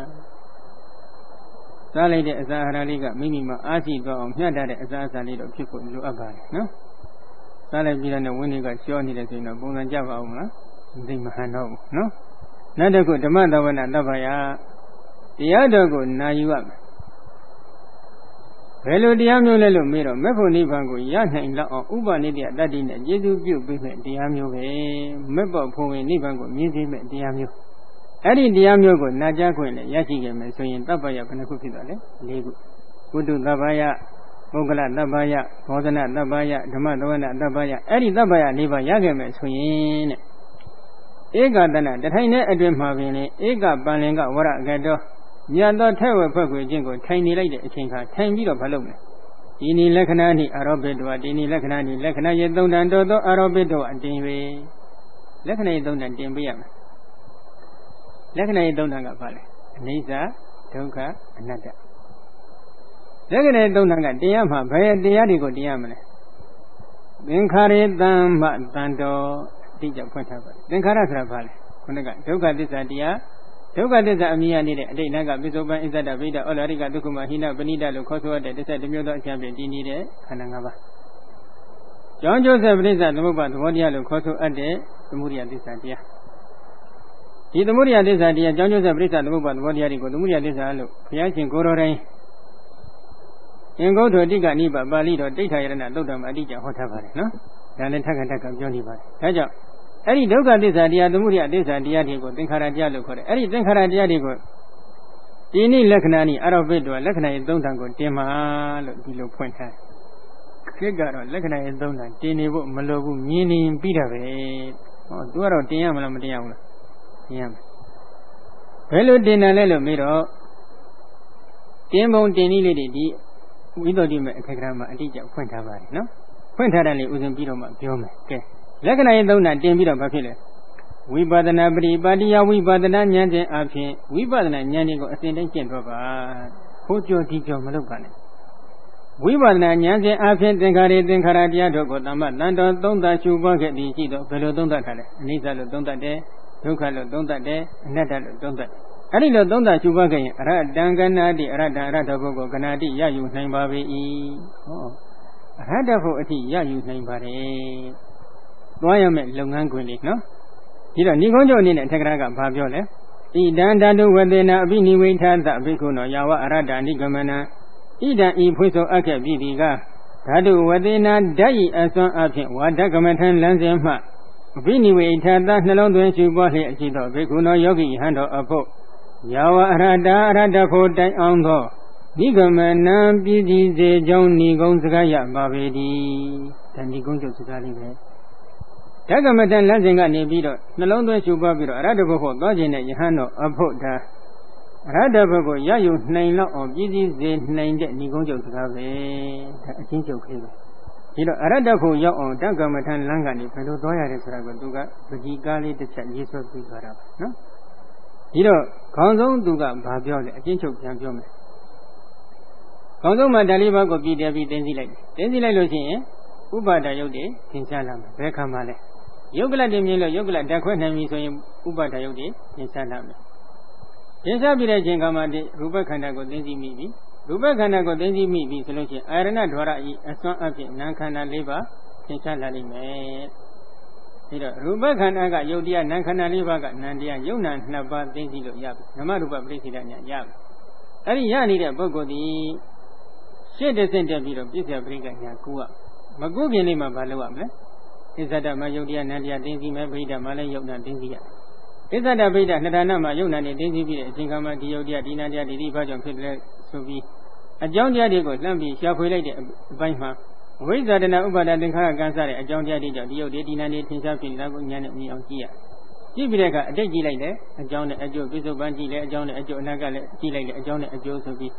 စားလိုက်တဲ့အစာအာဟာရလေးကမိမိမှာအားရှိသွားအောင်မျှတတဲ့အစာအစာလေးတော့ဖြစ်ဖို့လိုအပ်ပါတယ်နော်စားလိုက်ပြီးတော့ဝင်းတွေကရှောနေတယ်ဆိုရင်တော့ပုံစံကြပါအောင်မလားမသိမဟန်တော့ဘူးနော်နောက်တစ်ခုဓမ္မသဝနာတ attva တရားတော်ကိုနာယူရမယ်ဘယ်လိုတရားမျိုးလဲလို့မေးတော့မေဖို့နိဗ္ဗာန်ကိုရနိုင်လောက်အောင်ဥပနိတ္တတတ္တိနဲ့ကျေစုပြုပေးမဲ့တရားမျိုးပဲမေဖို့ဖို့ဝင်နိဗ္ဗာန်ကိုမြင်သိမဲ့တရားမျိုးအဲ့ဒီတရားမျိုးကိုနာကြားခွင့်နဲ့ရရှိခဲ့မယ်ဆိုရင်တပ္ပယဘယ်နှခုဖြစ်သွားလဲ၄ခုကုတုတပ္ပယပုဂ္ဂလတပ္ပယဘောဓနာတပ္ပယဓမ္မသဝနာတပ္ပယအဲ့ဒီတပ္ပယ၄ပါးရခဲ့မယ်ဆိုရင်တဲ့ဧကတနာတထိုင်တဲ့အတွင်းမှာပင်လေဧကပန္လင်ကဝရကတောမြတ်သောထဲဝဲဖွဲ့ခွေခြင်းကိုထိုင်နေလိုက်တဲ့အချိန်ခါထိုင်ပြီးတော့မလုပ်နဲ့ဒီနိလက္ခဏာနိအာရောပိတဝဒီနိလက္ခဏာနိလက္ခဏာရေသုံးတန်တော်သောအာရောပိတဝအတင်၍လက္ခဏာရေသုံးတန်တင်ပေးရမယ်လက္ခဏာရေသုံးတန်ကဘာလဲအနိစ္စဒုက္ခအနတ္တလက္ခဏာရေသုံးတန်ကတင်ရမှာဘယ်တရားတွေကိုတင်ရမလဲသင်္ခါရေတမ္မတန်တော်အတိအကျဖွင့်ထားပါသင်္ခါရဆိုတာဘာလဲခုနကဒုက္ခသစ္စာတရားဒုက္ခသစ္စာအမြင်ရနေတဲ့အတိတ်ကပိဿုပန်အစ္ဆဒဗိဒဩလာရိကဒုက္ခမဟိနပဏိဒလို့ခေါ်ဆိုရတဲ့တစ်ဆက်တစ်မျိုးသောအချက်ဖြင့်တည်နေတဲ့ခန္ဓာ၅ပါး။ကြောင်းကျိုးဆက်ပရိစ္ဆသမုပ္ပါသဘောတရားလို့ခေါ်ဆိုအပ်တဲ့သမုဒိယသစ္စာတရား။ဒီသမုဒိယသစ္စာတရားကြောင်းကျိုးဆက်ပရိစ္ဆသမုပ္ပါသဘောတရားတွေကိုသမုဒိယသစ္စာလို့ဘုရားရှင်ကိုယ်တော်တိုင်အင်္ဂုတ္တတိကနိဗ္ဗာန်ပါဠိတော်တိဋ္ဌာယရဏသုတ်တံမှာအတိအကျဟောထားပါတယ်နော်။ဒါလည်းထပ်ခါထပ်ခါပြောနေပါတယ်။ဒါကြောင့်အဲ့ဒီဒုက္ခသစ္စာတရားသမုဒိယသစ္စာတရားတွေကိုသင်္ခါရတရားလို့ခေါ်တယ်အဲ့ဒီသင်္ခါရတရားတွေကိုဒီနိလက္ခဏာနိအာရောပိတ္တဝလက္ခဏာရဲ့သုံးတန်ကိုတင်မှာလို့ဒီလိုဖွင့်ထားခေတ်ကတော့လက္ခဏာရဲ့သုံးတန်တင်နေဖို့မလိုဘူးမြင်နေပြီးတာပဲဟောသူကတော့တင်ရမလားမတင်ရဘူးလားတင်ရမယ်ဘယ်လိုတင်တယ်လဲလို့မေးတော့တင်ပုံတင်နည်းလေးတွေဒီဝိသုဒ္ဓိမဲ့အခက်အခဲမှာအတိအကျဖွင့်ထားပါတယ်နော်ဖွင့်ထားတယ်လေဥစဉ်ပြီးတော့မှပြောမယ်ကဲလက္ခဏာရေးသုံးတာတင်ပြီးတော့ဘာဖြစ်လဲဝိပဿနာပရိပါတိယဝိပဿနာဉာဏ်ခြင်းအပြင်ဝိပဿနာဉာဏ်တွေကိုအစဉ်တိုင်းကျင့်တော့ပါခိုးကြောဒီကြောမလုပ်ပါနဲ့ဝိပဿနာဉာဏ်ခြင်းအပြင်သင်္ခါရသင်္ခါရတရားတို့ကိုသမ္မတန်တော်သုံးသရှုပွားခဲ့သည်ရှိတော့ဘယ်လိုသုံးသထားလဲအနိစ္စလို့သုံးသတယ်ဒုက္ခလို့သုံးသတယ်အနတ္တလို့သုံးသတယ်အဲ့ဒီလိုသုံးသရှုပွားခဲ့ရင်အရတံကနာတိအရတံအရတ္တဘုကိုကနာတိရယူနိုင်ပါပေ၏ဟောအရတ္တဘုအထိရယူနိုင်ပါတယ်သွားရမယ်လုပ်ငန်းခွင်လေးနော်ဒီတော့ဏိကုံးကျုပ်အနေနဲ့ထက်ကရာကဘာပြောလဲဣဒံဓာတုဝတေနအဘိနိဝိထာသဘိက္ခုနောယာဝအရတ္တနိဂမနံဣဒံဤဖွေးဆိုအပ်ခဲ့ပြီဒီကဓာတုဝတေနဓာတ်ဤအစွမ်းအဖြင့်ဝါဒကမထံလမ်းစဉ်မှအဘိနိဝိထာသနှလုံးသွင်းရှိပွားလျက်ရှိသောဘိက္ခုနောယောဂီဟန်တော်အဖို့ယာဝအရတ္တအရတ္တဖို့တိုင်အောင်သောနိဂမနံပြည်စည်းစေကြောင်းဏိကုံစကားရပါပေသည်ဒါဏိကုံကျုပ်စကားလေးပဲဓကမတန်လက်စဉ်ကနေပြီးတော့နှလုံးသွင်းရှုပွားပြီးတော့အရဟတဘုဖို့သွားခြင်းနဲ့ယဟန်တော်အဖို့ဒါအရဟတဘုကိုရယူနိုင်လောက်အောင်ပြည်စည်းစေနိုင်တဲ့ဏိကုံးကျုပ်စကားပဲဒါအချင်းကျုပ်ခေပဲဒီတော့အရဟတဘုရောက်အောင်ဓကမတန်လမ်းကနေဘယ်လိုသွားရတယ်ဆိုတာကိုသူကပကြီးကားလေးတစ်ချက်ရေးဆွဲပြီးသွားတာပါနော်ဒီတော့ခေါင်းဆုံးသူကဘာပြောလဲအချင်းချုပ်ပြန်ပြောမယ်ခေါင်းဆုံးမှာဓာလေးပါးကိုပြည်တယ်ပြီးတင်းစီလိုက်တင်းစီလိုက်လို့ရှိရင်ဥပါဒယုတ်တွေသင်ရှားလာမယ်ဘယ်ခါမှလဲယုတ်ကလတ်တင်မြင်လို့ယုတ်ကလတ်ဓာတ်ခွဲနိုင်ပြီဆိုရင်ဥပါဒယုတ်တွေသင်ရှားလာမယ်သင်ရှားပြီးတဲ့ချိန်ခါမှာဒီရူပခန္ဓာကိုသိသိမိပြီရူပခန္ဓာကိုသိသိမိပြီဆိုလို့ရှိရင်အာရဏဓဝရဤအစွမ်းအဖြစ်နာမ်ခန္ဓာ၄ပါးသင်ရှားလာလိမ့်မယ်ဒီတော့ရူပခန္ဓာကယုတ်တရားနာမ်ခန္ဓာ၄ပါးကနာမ်တရားယုတ်နာနှစ်ပါးသိသိလို့ရပြီနမရူပပရိစ္ဆေဒညာရပြီအဲ့ဒီရနေတဲ့ပုဂ္ဂိုလ်ဒီရှေ့တစ်ဆင့်တက်ပြီးတော့ပြစ္ဆေပရိက္ခညာကူရမကုခင်လေးမှာဘာလုပ်ရမလဲဣဇဒမယုတ်တရားနန္တရားတင်းစီမဲ့ဗိဓမှာလည်းယုတ်နာတင်းစီရဣဇဒဗိဓနှစ်ဌာနမှာယုတ်နာနဲ့တင်းစီပြီးတဲ့အချိန်ကမှဒီယုတ်တရားဒီနန္တရားဒီဒီဘာကြောင့်ဖြစ်တယ်ဆိုပြီးအကြောင်းတရားတွေကိုလှမ်းပြီးရှာဖွေလိုက်တဲ့အပိုင်းမှာဝိဇ္ဇာတနာဥပါဒသင်္ခါရကံစတဲ့အကြောင်းတရားတွေကြောင့်ဒီယုတ်ဒီဒီနန္တရားထင်ရှားဖြစ်နေတာကိုဉာဏ်နဲ့မြင်အောင်ကြည့်ရကြည့်ပြီးတဲ့အခါအတိတ်ကြည့်လိုက်တယ်အကြောင်းနဲ့အကျိုးပြစ္ဆုတ်ပန်းကြည့်လဲအကြောင်းနဲ့အကျိုးအနာကလည်းကြည့်လိုက်တယ်အကြောင်းနဲ့အကျိုးဆိုပြီး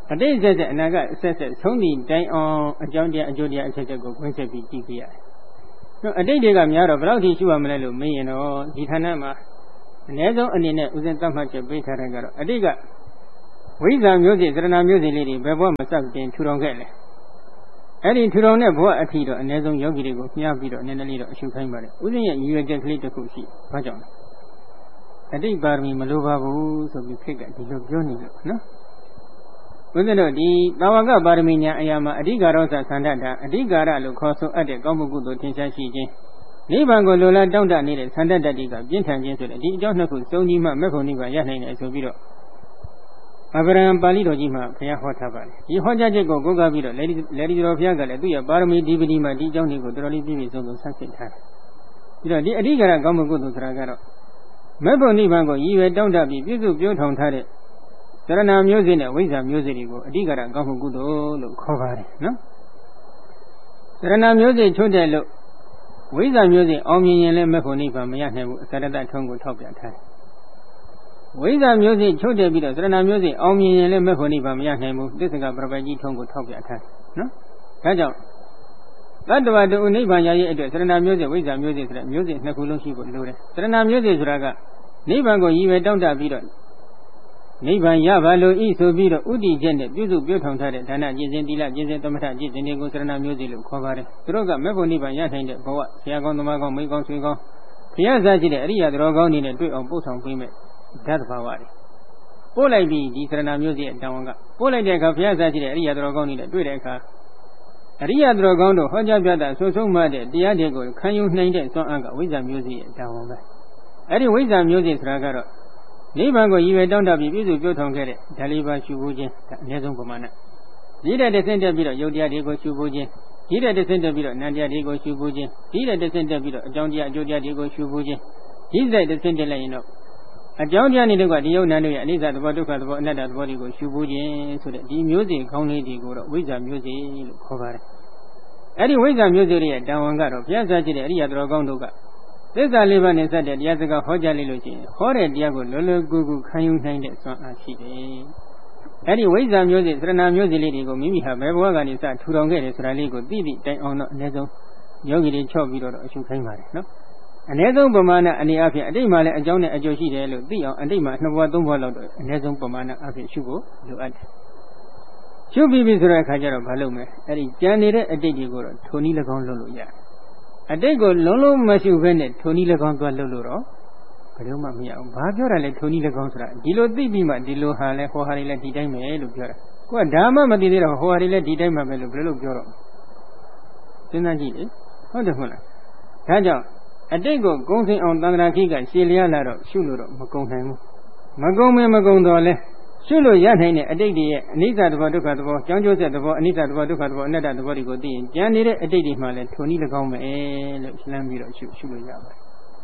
အတိတ်ဆက်ဆက်အနာဂတ်ဆက်ဆက်ဆုံးသည့်တိုင်အောင်အကြောင်းတရားအကျိုးတရားအချက်ချက်ကိုခွင့်ဆက်ပြီးကြည့်ပြရတယ်။နော်အတိတ်တွေကများတော့ဘယ်လောက်ထိရှိရမလဲလို့မေးရင်တော့ဒီဌာနမှာအနည်းဆုံးအနေနဲ့ဥစဉ်သတ်မှတ်ချက်ပေးထားတဲ့ကတော့အတိတ်ကဝိဇ္ဇာမျိုးစေ့သရဏမျိုးစေ့လေးတွေဘယ်ဘဝမှာစတင်ထူထောင်ခဲ့လဲ။အဲ့ဒီထူထောင်တဲ့ဘဝအထိတော့အနည်းဆုံးယောဂီတွေကိုမျှပြီးတော့နည်းနည်းလေးတော့အရှုခိုင်းပါတယ်။ဥစဉ်ရဲ့ရည်ရွယ်ချက်ကလေးတစ်ခုရှိ။ဘာကြောင့်လဲ။အတိတ်ပါရမီမလိုပါဘူးဆိုပြီးခေတ်ကဒီလိုပြောနေလို့နော်။ဘုရားတို့ဒီသာဝကပါရမီညာအရာမှာအဓိကရောစသန္တတာအဓိကရလို့ခေါ်ဆိုအပ်တဲ့ကောင်းမှုကုသိုလ်ထင်ရှားရှိခြင်းနိဗ္ဗာန်ကိုလိုလားတောင့်တနေတဲ့သန္တတတိကပြင်းထန်ခြင်းဆိုတဲ့ဒီအကြောင်းနှစ်ခုစုံကြီးမှမေဖို့နိဗ္ဗာန်ရနိုင်တယ်ဆိုပြီးတော့အဗရံပါဠိတော်ကြီးမှာဘုရားဟောထားပါတယ်ဒီဟောကြားချက်ကိုကိုးကားပြီးတော့လေဒီတော်ဘုရားကလည်းသူ့ရဲ့ပါရမီဒီပတိမှာဒီအကြောင်းတွေကိုတော်တော်လေးပြည့်ပြည့်စုံစုံဆန်းစစ်ထားတယ်ပြီးတော့ဒီအဓိကရကောင်းမှုကုသိုလ်ဆိုတာကတော့မေဖို့နိဗ္ဗာန်ကိုရည်ရွယ်တောင့်တပြီးပြည့်စုံပြောထောင်ထားတဲ့သရဏမျိုးစေ့နဲ့ဝိဇ္ဇာမျိုးစေ့တွေကိုအဓိကရကောင်းမှုကုသိုလ်လို့ခေါ်ပါတယ်နော်သရဏမျိုးစေ့ချွတ်တဲ့လို့ဝိဇ္ဇာမျိုးစေ့အောင်မြင်ရင်လည်းမေဖို့နိဗ္ဗာန်မရနိုင်ဘူးအစရတထုံးကိုထောက်ပြထားတယ်ဝိဇ္ဇာမျိုးစေ့ချွတ်တဲ့ပြီးတော့သရဏမျိုးစေ့အောင်မြင်ရင်လည်းမေဖို့နိဗ္ဗာန်မရနိုင်ဘူးသစ္စကပရပိုက်ကြီးထုံးကိုထောက်ပြထားတယ်နော်ဒါကြောင့်တတ္တဝတ္တုနိဗ္ဗာန်ရရဲ့အတွက်သရဏမျိုးစေ့ဝိဇ္ဇာမျိုးစေ့ဆိုတဲ့မျိုးစေ့နှစ်ခုလုံးရှိဖို့လိုတယ်သရဏမျိုးစေ့ဆိုတာကနိဗ္ဗာန်ကိုရည်ရွယ်တောင့်တပြီးတော့နိဗ္ဗာန်ရပါလို့ဤဆိုပြီးတော့ဥတည်ချက်နဲ့ပြုစုပြောထောင်ထားတဲ့ဒါနကျင့်စဉ်သီလကျင့်စဉ်သမထကျင့်စဉ်တွေကိုသရဏမျိုးစေ့လို့ခေါ်ပါတယ်သူတို့ကမေဖို့နိဗ္ဗာန်ရနိုင်တဲ့ဘဝဆရာကောင်းသမားကောင်းမိကောင်းဆွေကောင်းဘုရားစားရှိတဲ့အရိယာတော်ကောင်းတွေနဲ့တွေ့အောင်ပို့ဆောင်ပေးမယ်ဓာတ်ဘာဝတွေပို့လိုက်ပြီးဒီသရဏမျိုးစေ့အတောင်ကပို့လိုက်တဲ့အခါဘုရားစားရှိတဲ့အရိယာတော်ကောင်းတွေနဲ့တွေ့တဲ့အခါအရိယာတော်ကောင်းတို့ဟောကြားပြတာဆွဆုံးမှတဲ့တရားတွေကိုခံယူနိုင်တဲ့စွမ်းအားကဝိဇ္ဇာမျိုးစေ့ရဲ့အတောင်ပဲအဲ့ဒီဝိဇ္ဇာမျိုးစေ့ဆိုတာကတော့နိဗ္ဗာန်ကိုရည်ရွယ်တောင့်တပြီးပြည့်စုံပြောထောင်ခဲ့တဲ့ဓာလေးပါရှုဖို့ခြင်းဒါအနည်းဆုံးပမာဏဒီတဲ့တဆင့်တက်ပြီးတော့ယုတ်တရားတွေကိုရှုဖို့ခြင်းဒီတဲ့တဆင့်တက်ပြီးတော့နန္တရားတွေကိုရှုဖို့ခြင်းဒီတဲ့တဆင့်တက်ပြီးတော့အကြောင်းတရားအကျိုးတရားတွေကိုရှုဖို့ခြင်းဒီတဲ့တဆင့်တက်လိုက်ရင်တော့အကြောင်းတရားတွေတို့ကဒီယုတ်နံတို့ရဲ့အနိစ္စသဘောဒုက္ခသဘောအနတ္တသဘောတွေကိုရှုဖို့ခြင်းဆိုတဲ့ဒီမျိုးစေ့ကောင်းလေးတွေကိုတော့ဝိဇ္ဇာမျိုးစေ့လို့ခေါ်ပါတယ်အဲ့ဒီဝိဇ္ဇာမျိုးစေ့ရဲ့တန်ဝန်ကတော့ဘုရားစာကြည့်တဲ့အရိယာတော်ကောင်းတို့ကသစ္စာလေးပါးနဲ့စတဲ့တရားစကားဟောကြားလိုက်လို့ရှိရင်ဟောတဲ့တရားကိုလွယ်လွယ်ကူကူခံယူနိုင်တဲ့စွမ်းအားရှိတယ်။အဲဒီဝိဇ္ဇာမျိုးစေ့သရဏမျိုးစေ့လေးတွေကိုမိမိဟာဘယ်ဘဝကနေစထူထောင်ခဲ့တယ်ဆိုတာလေးကိုသိသိတိုင်အောင်တော့အနည်းဆုံးယောဂီတွေချော့ပြီးတော့အရှုခိုင်းပါတယ်နော်။အနည်းဆုံးပမာဏအနေအချင်းအတိတ်မှာလည်းအကြောင်းနဲ့အကျိုးရှိတယ်လို့သိအောင်အတိတ်မှာနှစ်ဘဝသုံးဘဝလောက်တော့အနည်းဆုံးပမာဏအဖြစ်ရှုဖို့လိုအပ်တယ်။ရှုပြီးပြီဆိုတဲ့အခါကျတော့မလုပ်မယ်။အဲဒီကြံနေတဲ့အတိတ်တွေကိုတော့ထိုနည်း၎င်းလုပ်လို့ရတယ်အတိတ်ကိုလုံးလုံးမရှိဘဲနဲ့ထိုနည်း၎င်းသွားလှုပ်လို့တော့ဘယ်တော့မှမရအောင်ဘာပြောတာလဲထိုနည်း၎င်းဆိုတာဒီလိုသိပြီးမှဒီလိုဟာလဲဟောဟာတွေလဲဒီတိုင်းပဲလို့ပြောတာကိုကဒါမှမသိသေးတော့ဟောဟာတွေလဲဒီတိုင်းမှပဲလို့ဘယ်လိုပြောတော့စဉ်းစားကြည့်လေဟုတ်တယ်ဟုတ်လားဒါကြောင့်အတိတ်ကိုဂုံစင်အောင်သံဃာခိကရှည်လျားလာတော့ရှုလို့တော့မကုံနိုင်ဘူးမကုံမင်းမကုံတော့လဲရှုလို့ရနိုင်တဲ့အတိတ်တွေရဲ့အနိစ္စသဘောဒုက္ခသဘောကြောင်းကျိုးဆက်သဘောအနိစ္စသဘောဒုက္ခသဘောအနတ္တသဘောတွေကိုသိရင်ကြံနေတဲ့အတိတ်တွေမှလည်းထိုနည်း၎င်းပဲလို့လှမ်းပြီးတော့ရှုရှုလို့ရပါတယ်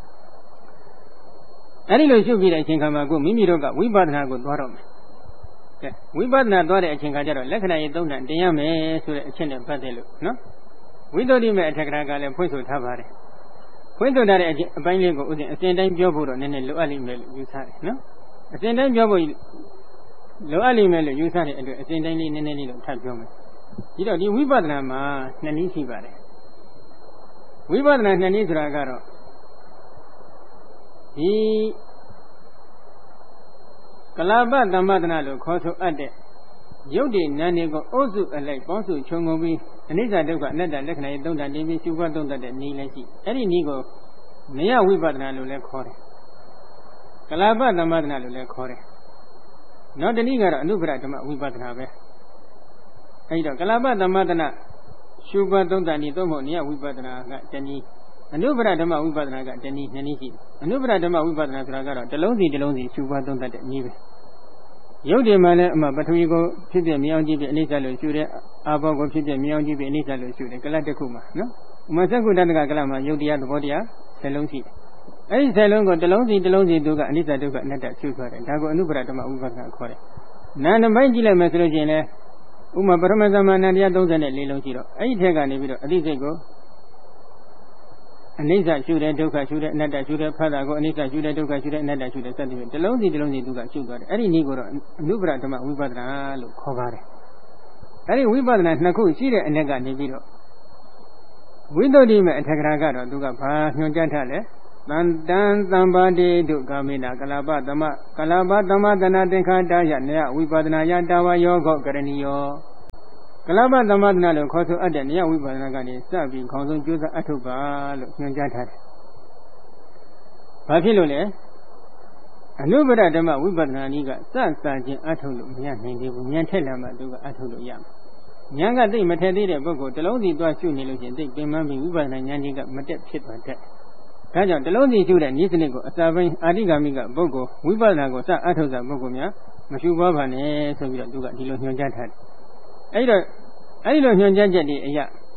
။အဲဒီလိုရှုပြီးတဲ့အချိန်ခါမှာကိုမိမိတို့ကဝိပဿနာကိုသွားတော့မယ်။ကဲဝိပဿနာသွားတဲ့အချိန်ခါကျတော့လက္ခဏာရေးသုံးတန်တင်ရမယ်ဆိုတဲ့အချက်နဲ့ပတ်သက်လို့နော်ဝိသုဒ္ဓိမေအထက်ကရာကလည်းဖွင့်ဆိုထားပါတယ်။ဖွင့်ဆိုထားတဲ့အပိုင်းလေးကိုဥစဉ်အစဉ်တိုင်းပြောဖို့တော့နည်းနည်းလိုအပ်လိမ့်မယ်လို့ယူဆတယ်နော်။အစဉ်တိုင်းပြောဖို့လိုအပ်လိမ့်မယ်လို့ယူဆတဲ့အတွက်အစဉ်တိုင်းလေးနည်းနည်းလေးတော့ထပ်ပြောမယ်ဒီတော့ဒီဝိပဿနာမှာနှစ်နည်းရှိပါတယ်ဝိပဿနာနှစ်နည်းဆိုတာကတော့ဒီကလပသမ္ပဒနာလို့ခေါ်ဆိုအပ်တဲ့ရုပ်တည်နာမ်တွေကိုအုပ်စုအလိုက်ပေါင်းစုခြုံငုံပြီးအနိစ္စဒုက္ခအနတ္တလက္ခဏာရေးသုံးတန်တင်ပြီးရှုပွားသုံးတတ်တဲ့နည်းလည်းရှိအဲ့ဒီနည်းကိုမယဝိပဿနာလို့လည်းခေါ်တယ်ကလပသမ္ပဒနာလို့လည်းခေါ်တယ်နောက်တနည်းကတော့အနုပရဓမ္မဝိပဿနာပဲအဲဒီတော့ကလပသမ္မတနာရှုပွားသုံးတန်ဤသို့မဟုတ်နိယဝိပဿနာကတနည်းအနုပရဓမ္မဝိပဿနာကတနည်းနှစ်နည်းရှိတယ်အနုပရဓမ္မဝိပဿနာဆိုတာကတော့တစ်လုံးစီတစ်လုံးစီရှုပွားသုံးတတ်တဲ့နည်းပဲရုပ်တည်မှလည်းအမှပထဝီကိုဖြစ်ပြမြောင်းကြည့်ပြီးအနိစ္စလို့ရှုတယ်အာဘောကိုဖြစ်ပြမြောင်းကြည့်ပြီးအနိစ္စလို့ရှုတယ်ကလတ်တစ်ခုမှာနော်ဥမသက္ကုတ္တကကလတ်မှာရုပ်တရားသဘောတရားဆယ်လုံးရှိတယ်အဲဒီဆယ်လုံးကိုတစ်လုံးစီတစ်လုံးစီသူကအနိစ္စဒုက္ခအနတ္တရှုသွားတယ်ဒါကိုအနုပရဓမ္မဝိပဿနာခေါ်တယ်နာမ်ပိုင်းကြည့်လိုက်မယ်ဆိုလို့ရှိရင်လည်းဥမာပရမသမဏတရားသုံး၄လုံးရှိတော့အဲ့ဒီထက်ကနေပြီးတော့အတိစိတ်ကိုအနိစ္စရှုတယ်ဒုက္ခရှုတယ်အနတ္တရှုတယ်ဖတ်တာကိုအနိစ္စရှုတယ်ဒုက္ခရှုတယ်အနတ္တရှုတယ်စသဖြင့်တစ်လုံးစီတစ်လုံးစီသူကရှုသွားတယ်အဲ့ဒီနည်းကိုတော့အနုပရဓမ္မဝိပဿနာလို့ခေါ်ပါတယ်အဲဒီဝိပဿနာနှစ်ခုရှိတဲ့အ내ကနေပြီးတော့ဝိသုဒ္ဓိမဲ့အထက်ကရာကတော့သူကဘာညွှန်ကြားထားလဲတန်တန်သံပါတိတုကာမိနာကလပသမကလပသမတနာသင်္ခါတယနေယဝိပဿနာယတာဝယောဂောကရဏီယောကလပသမတနာလို့ခေါ်ဆိုအပ်တဲ့နေယဝိပဿနာကနေစပြီးခေါင်းဆုံးကျိုးစားအထုပ်ပါလို့ညွှန်ကြားထားတယ်။ဘာဖြစ်လို့လဲအနုပဒဓမ္မဝိပဿနာနည်းကစစချင်းအထုပ်လို့မရနိုင်သေးဘူးဉာဏ်ထက်လာမှသူကအထုပ်လို့ရမှာဉာဏ်ကသိမထက်သေးတဲ့ပုဂ္ဂိုလ်တလုံးစီသွားရှုနေလို့ရှိရင်သိပင်ပန်းပြီးဝိပဿနာဉာဏ်ကြီးကမတက်ဖြစ်သွားတတ်။ဒါကြောင့်တလုံးစီရှုတဲ့ဤစနစ်ကိုအစာပိုင်းအာတိဂါမိကပုဂ္ဂိုလ်ဝိပဿနာကိုစအထုပ်စာပုဂ္ဂိုလ်များမရှုပွားပါနဲ့ဆိုပြီးတော့သူကဒီလိုညွှန်ကြားထားတယ်။အဲဒီတော့အဲဒီလိုညွှန်ကြားချက်တွေအရ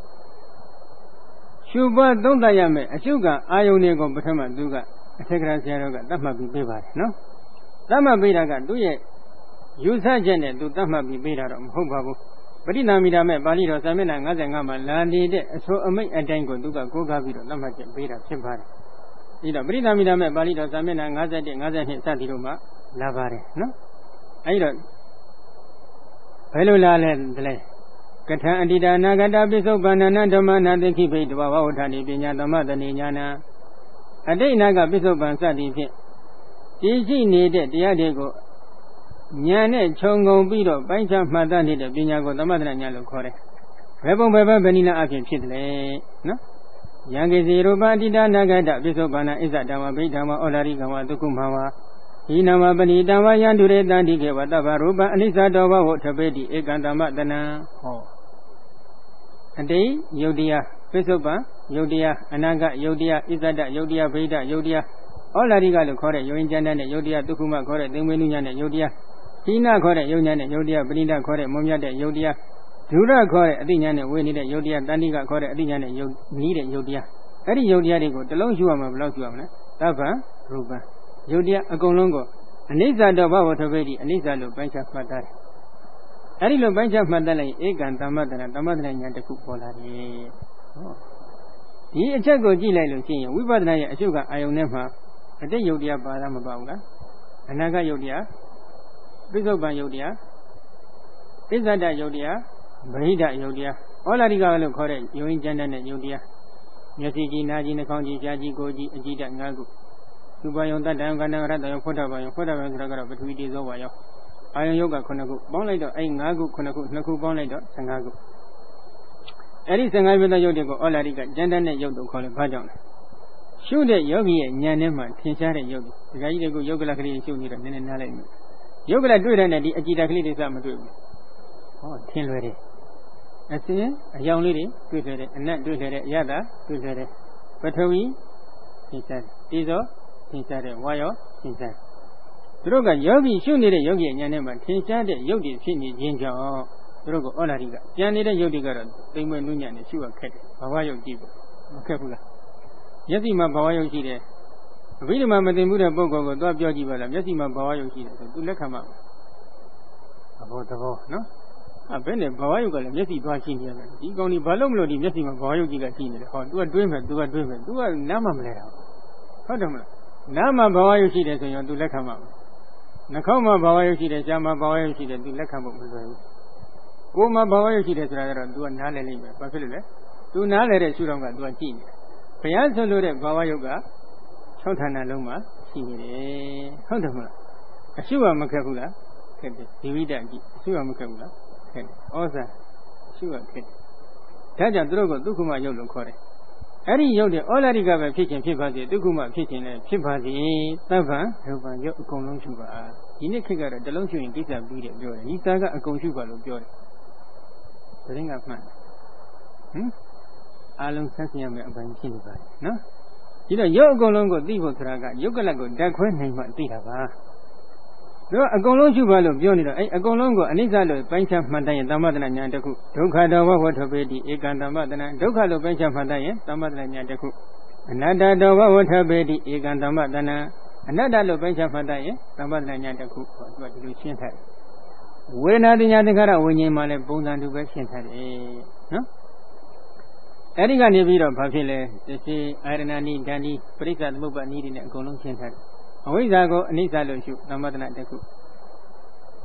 ရှုပွားသုံးသပ်ရမယ်အရှုကအာယုန်တွေကိုပထမသူကအထက်ကရာဆရာတော်ကသတ်မှတ်ပြီးပေးပါတယ်နော်။သတ်မှတ်ပေးတာကသူ့ရဲ့ယူဆချက်နဲ့သူသတ်မှတ်ပြီးပေးတာတော့မဟုတ်ပါဘူးပရိနာမိတာမဲ့ပါဠိတော်စာမျက်နှာ၅၅မှာလာနေတဲ့အဆိုအမိတ်အတိုင်းကိုသူကကိုးကားပြီးတော့သတ်မှတ်ချက်ပေးတာဖြစ်ပါတယ်။ဒီတော့ပရိနာမိတာမဲ့ပါဠိတော်စာမျက်နှာ၅၁ ၅၂စသည်တို့မှလာပါတယ်နော်။အဲဒီတော့ဘယ်လိုလာလဲတလဲကထံအတ္တိတာနာဂတပိစုပန္နနဓမ္မနာသိခိဖိတဝဝဝဋ္ဌာနိပညာသမတဏိညာနာအတိတ်နာကပိစုပန်စသည်ဖြင့်ကြည်ရှိနေတဲ့တရားတွေကိုဉာဏ်နဲ့ခြုံငုံပြီးတော့ပိုင်းခြားမှတ်သားနေတဲ့ပညာကိုသမထဉာဏ်လို့ခေါ်တယ်။ဘယ်ပုံဘယ်ဘက်ဗဏိနာအဖြစ်ဖြစ်တယ်လေနော်။ယံကိစီရူပအတ္တိတာနာဂတပိစုပန္နဣဇဓမ္မဗိဓမ္မဩလာရိကံဝဒုက္ခမဝါဤနာမပဏိတံဝယံတုရေတံတိကေဝတ္တဗရူပအနိစ္စတောဘဝထပေတိဧကံတမတနံဟောအတိယုတ်တရားပိစုပန်ယုတ်တရားအနာဂတ်ယုတ်တရားဣဇဒယုတ်တရားဗိဓယုတ်တရားဩလာရိကလို့ခေါ်တဲ့ယုံဉ္ဇဏ်နဲ့ယုတ်တရားဒုက္ခမခေါ်တဲ့သင်္ဝေနုညာနဲ့ယုတ်တရားဟိနခေါ်တဲ့ယုံဉာဏ်နဲ့ယုတ်တရားပရိဒခေါ်တဲ့မွန်မြတ်တဲ့ယုတ်တရားဒုရခေါ်တဲ့အတိညာနဲ့ဝေနေတဲ့ယုတ်တရားတဏှိကခေါ်တဲ့အတိညာနဲ့ယုတ်နီးတဲ့ယုတ်တရားအဲ့ဒီယုတ်တရားတွေကိုတစ်လုံးရှုရမှာဘယ်လောက်ရှုရမလဲသဗ္ဗံရူပံယုတ်တရားအကုန်လုံးကိုအနိစ္စတောဘဝထပေတိအနိစ္စလို့ပိုင်းခြားမှတ်တာအဲ့ဒီလိုပိုင်းခြားမှတ်တယ်ဧကံသမ္မတနာသမ္မတနာဉာဏ်တစ်ခုပေါ်လာတယ်ဟောဒီအချက်ကိုကြည့်လိုက်လို့ရှိရင်ဝိပဿနာရဲ့အရှုကအာယုန်ထဲမှာအတိတ်ယုတ်တရားပါတာမပါဘူးလားအနာဂတ်ယုတ်တရားပိစုပန်ယုတ်တရားဣဇဒယုတ်တရားဗဟိဒယုတ်တရားဩလာရိကလို့ခေါ်တဲ့ယုံဉ္ဇဏ်နဲ့ယုတ်တရားမျက်စိကြည့်နားကြည့်နှာခေါင်းကြည့်ရှားကြည့်ကိုယ်ကြည့်အကြည့်တငါးခုသူပါယုံတတ္တံကန္တရတ္တယုတ်ဖွတ်တာပါယုံဖွတ်တာပါယုံဆိုတာကတော့ပထဝီတိဇောဝါယောအာယုံယုတ်ကခုနှစ်ခုပေါင်းလိုက်တော့အဲ့ငါးခုခုနှစ်ခုနှစ်ခုပေါင်းလိုက်တော့ဆယ်ငါးခုအဲ့ဒီဆယ်ငါးပြည့်သောယုတ်တွေကိုဩလာရိကဉာဏ်နဲ့ယုတ်တို့ခေါ်လဲဘာကြောင့်လဲရှုတဲ့ယောဂီရဲ့ဉာဏ်နဲ့မှထင်ရှားတဲ့ယုတ်ဒီကကြီးတွေကိုယုတ်ကလကလေးရှုနေတော့နည်းနည်းနားလိုက်မယ်ယုတ်ကလေးတွေ့တဲ့နဲ့ဒီအကြည်ဓာတ်ကလေးတွေစမတွေ့ဘူးဟောထင်လွယ်တယ်အစင်းအယောင်လေးတွေတွေ့တယ်အနက်တွေ့တယ်အရသာတွေ့တယ်ပထဝီသင်္စားတေဇောသင်္စားတဲ့ဝါယောသင်္စားသူတို့ကယောဂီရှုနေတဲ့ယောဂီရဲ့ဉာဏ်နဲ့မှထင်ရှားတဲ့ယုတ်တွေဖြစ်နေခြင်းကြောင့်သူတို့ကဩလာရိကပြန်နေတဲ့ယုတ်တွေကတော့သိမ့်မွေးနုညံ့နဲ့ရှုရခက်တယ်ဘာဝယုတ်ကြည့်ဖို့မခက်ဘူးလားမျက်စိမှာဘာဝယုတ်ရှိတယ်အဘိဓမ္မာမသိမှုတဲ့ပုဂ္ဂိုလ်ကိုသွားပြောကြည့်ပါလားမျက်စိမှာဘာဝယုတ်ရှိတယ်ဆိုသူလက်ခံမှာအဘောသဘောနော်အဲ့ဘယ်နဲ့ဘာဝယုတ်ကလည်းမျက်စိသွားရှိနေရတယ်ဒီကောင်ဒီဘာလို့မလို့ဒီမျက်စိမှာဘာဝယုတ်ကြီးကရှိနေလဲဟော तू ကတွေးမယ် तू ကတွေးမယ် तू ကနားမမလဲတာဟုတ်တယ်မလားနားမှာဘာဝယုတ်ရှိတယ်ဆိုရင် तू လက်ခံမှာနှာခေါင်းမှာဘာဝယုတ်ရှိတယ်ရှားမှာဘာဝယုတ်ရှိတယ် तू လက်ခံဖို့မလွယ်ဘူးကိုယ်မှာဘာဝယုတ်ရှိတယ်ဆိုတာကတော့ तू ကနားလည်လိမ့်မယ်ဘာဖြစ်လို့လဲ तू နားလည်တဲ့ရှုထောင့်က तू ကကြည့်နေတယ်ဘုရားဆိုလို့တဲ့ဘာဝယုတ်က၆ဌာနလုံးမှာရှိနေတယ်ဟုတ်တယ်မလားအရှုကမခက်ဘူးလားခက်တယ်ဒီဝိတ္တကြည့်အရှုကမခက်ဘူးလားခက်တယ်ဩဇာအရှုကခက်တယ်ဒါကြောင့်သူတို့ကဒုက္ခမယုတ်လို့ခေါ်တယ်အဲ့ဒီယုတ်တဲ့ဩလာရိကပဲဖြစ်ခြင်းဖြစ်ပါစေဒုက္ခမဖြစ်ခြင်းလည်းဖြစ်ပါစေသဗ္ဗံရူပံယုတ်အကုန်လုံးရှုပါဒီနေ့ခေတ်ကတော့တလုံးရှုရင်ကိစ္စပြီးတယ်ပြောတယ်ဒီသားကအကုန်ရှုပါလို့ပြောတယ်သတင်းကမှန်ဟင်အားလုံးဆက်ဆင်ရမယ့်အပိုင်းဖြစ်နေပါတယ်နော်ဒီတော့ယုတ်အကုန်လုံးကိုသိဖို့ဆိုတာကယုတ်ကလတ်ကိုဓာတ်ခွဲနိုင်မှသိတာပါတို့အကုန်လုံးရှုပါလို့ပြောနေတော့အဲ့အကုန်လုံးကိုအနိစ္စလို့ပိုင်းခြားမှတ်တိုင်းသမ္မတနာဉာဏ်တစ်ခုဒုက္ခတောဝဝထပေတိဧကံသမ္မတနာဒုက္ခလို့ပိုင်းခြားမှတ်တိုင်းသမ္မတနာဉာဏ်တစ်ခုအနတ္တတောဝဝထပေတိဧကံသမ္မတနာအနတ္တလို့ပိုင်းခြားမှတ်တိုင်းသမ္မတနာဉာဏ်တစ်ခုဟောသူကဒီလိုရှင်းထားတယ်ဝေဒနာတင်ညာသင်္ခါရဝိညာဉ်မှာလည်းပုံစံတူပဲရှင်းထားတယ်နော်အဲ့ဒီကနေပြီးတော့ဘာဖြစ်လဲသတိအာရဏနိဒန္တိပရိစ္ဆသမုပ္ပါနိတွေနဲ့အကုန်လုံးရှင်းထားတယ်အဝိဇ္ဇာကိုအနိစ္စလို့ရှုသမ္မတနာတစ်ခု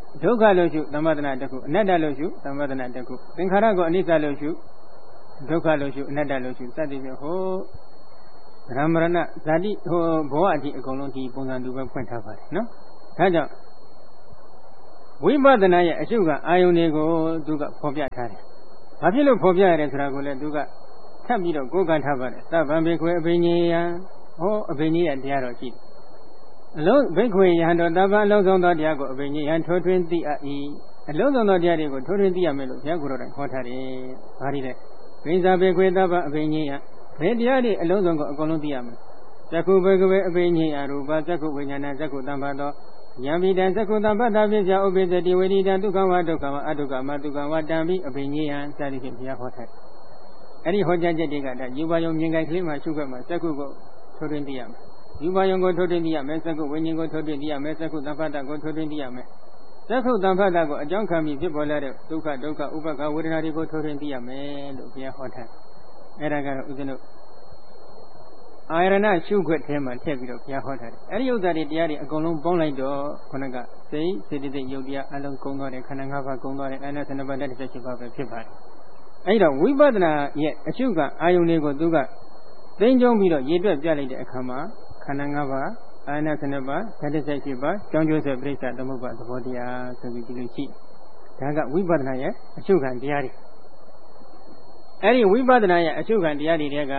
ဒုက္ခလို့ရှုသမ္ပဒနာတစ်ခုအနတ္တလို့ရှုသမ္ပဒနာတစ်ခုသင်္ခါရကိုအနိစ္စလို့ရှုဒုက္ခလို့ရှုအနတ္တလို့ရှုစသည်ဖြင့်ဟိုရမရဏဇာတိဟိုဘဝအထိအကုန်လုံးဒီပုံစံတူပဲဖွင့်ထားပါတယ်နော်ဒါကြောင့်ဝိပဿနာရဲ့အရှုကအာယုန်တွေကိုသူကဖော်ပြထားတယ်ဘာဖြစ်လို့ဖော်ပြရတယ်ဆိုတာကိုလည်းသူကထပ်ပြီးတော့ကိုးကားထားပါတယ်သဗ္ဗံဘေခွေအဘိညာယဟောအဘိညာယတရားတော်ရှိတယ်အလုံးဘိခွေယဟန်တော်သဗ္ဗအလုံးစုံသောတရားကိုအဘိညာယထိုးထွင်းသိအပ်၏အလုံးစုံသောတရားတွေကိုထိုးထွင်းသိရမယ်လို့ဘုရားကိုယ်တော်တိုင်ဟောထားတယ်ဘာဒီလဲဘိဇာဘေခွေသဗ္ဗအဘိညာယဘယ်တရားတွေအလုံးစုံကိုအကုန်လုံးသိရမယ်သက္ခုဘေကဝေအဘိညာယရူပသက္ခုဝိညာဏသက္ခုတံဘာသောယံပိတံသက္ခုတံပတ္တပိစ္ဆာဥပိသတိဝိရိတံဒုက္ခဝဒုက္ခဝအဒုက္ခမဒုက္ခဝတံပိအဘိညာယစသည်ဖြင့်ဘုရားဟောထားတယ်အဲ့ဒီဟောကြားချက်တွေကဒါယူပါယုံမြင်ကြိုက်ကလေးမှာရှုခွက်မှာသက္ခုကိုထိုးထွင်းသိရမယ်ယူပါယုံကိုထိုးထွင်းသိရမယ်သက္ခုဝိညာဉ်ကိုထိုးထွင်းသိရမယ်သက္ခုတံပတ္တကိုထိုးထွင်းသိရမယ်သက္ခုတံပတ္တကိုအကြောင်းခံပြီးဖြစ်ပေါ်လာတဲ့ဒုက္ခဒုက္ခဥပက္ခဝေဒနာတွေကိုထိုးထွင်းသိရမယ်လို့ဘုရားဟောထားအဲ့ဒါကတော့ဥစ္စနုအာရဏရှုခွက်ထဲမှာထည့်ပြီးတော့ဘုရားဟောထားတယ်အဲ့ဒီဥစ္စာတွေတရားတွေအကုန်လုံးပေါင်းလိုက်တော့ခုနကစိတ်စေတသိက်ယုတ်တရားအလုံးကုန်သွားတယ်ခန္ဓာ၅ပါးကုန်သွားတယ်အာနာသနပါဒတစ်ချက်ရှိပါပဲဖြစ်ပါတယ်အဲ့တော့ဝိပဿနာရဲ့အရှုကအာယုန်တွေကိုသူကသိမ့်ကျုံပြီးတော့ရေတွက်ပြလိုက်တဲ့အခါမှာခန္ဓာ၅ပါးအာနာသနပါဒတစ်ချက်ရှိပါကြောင်းကျိုးဆက်ပြိဿသမုပ္ပါသဘောတရားဆိုပြီးဒီလိုရှိဒါကဝိပဿနာရဲ့အရှုခံတရားတွေအဲ့ဒီဝိပဿနာရဲ့အရှုခံတရားတွေတွေက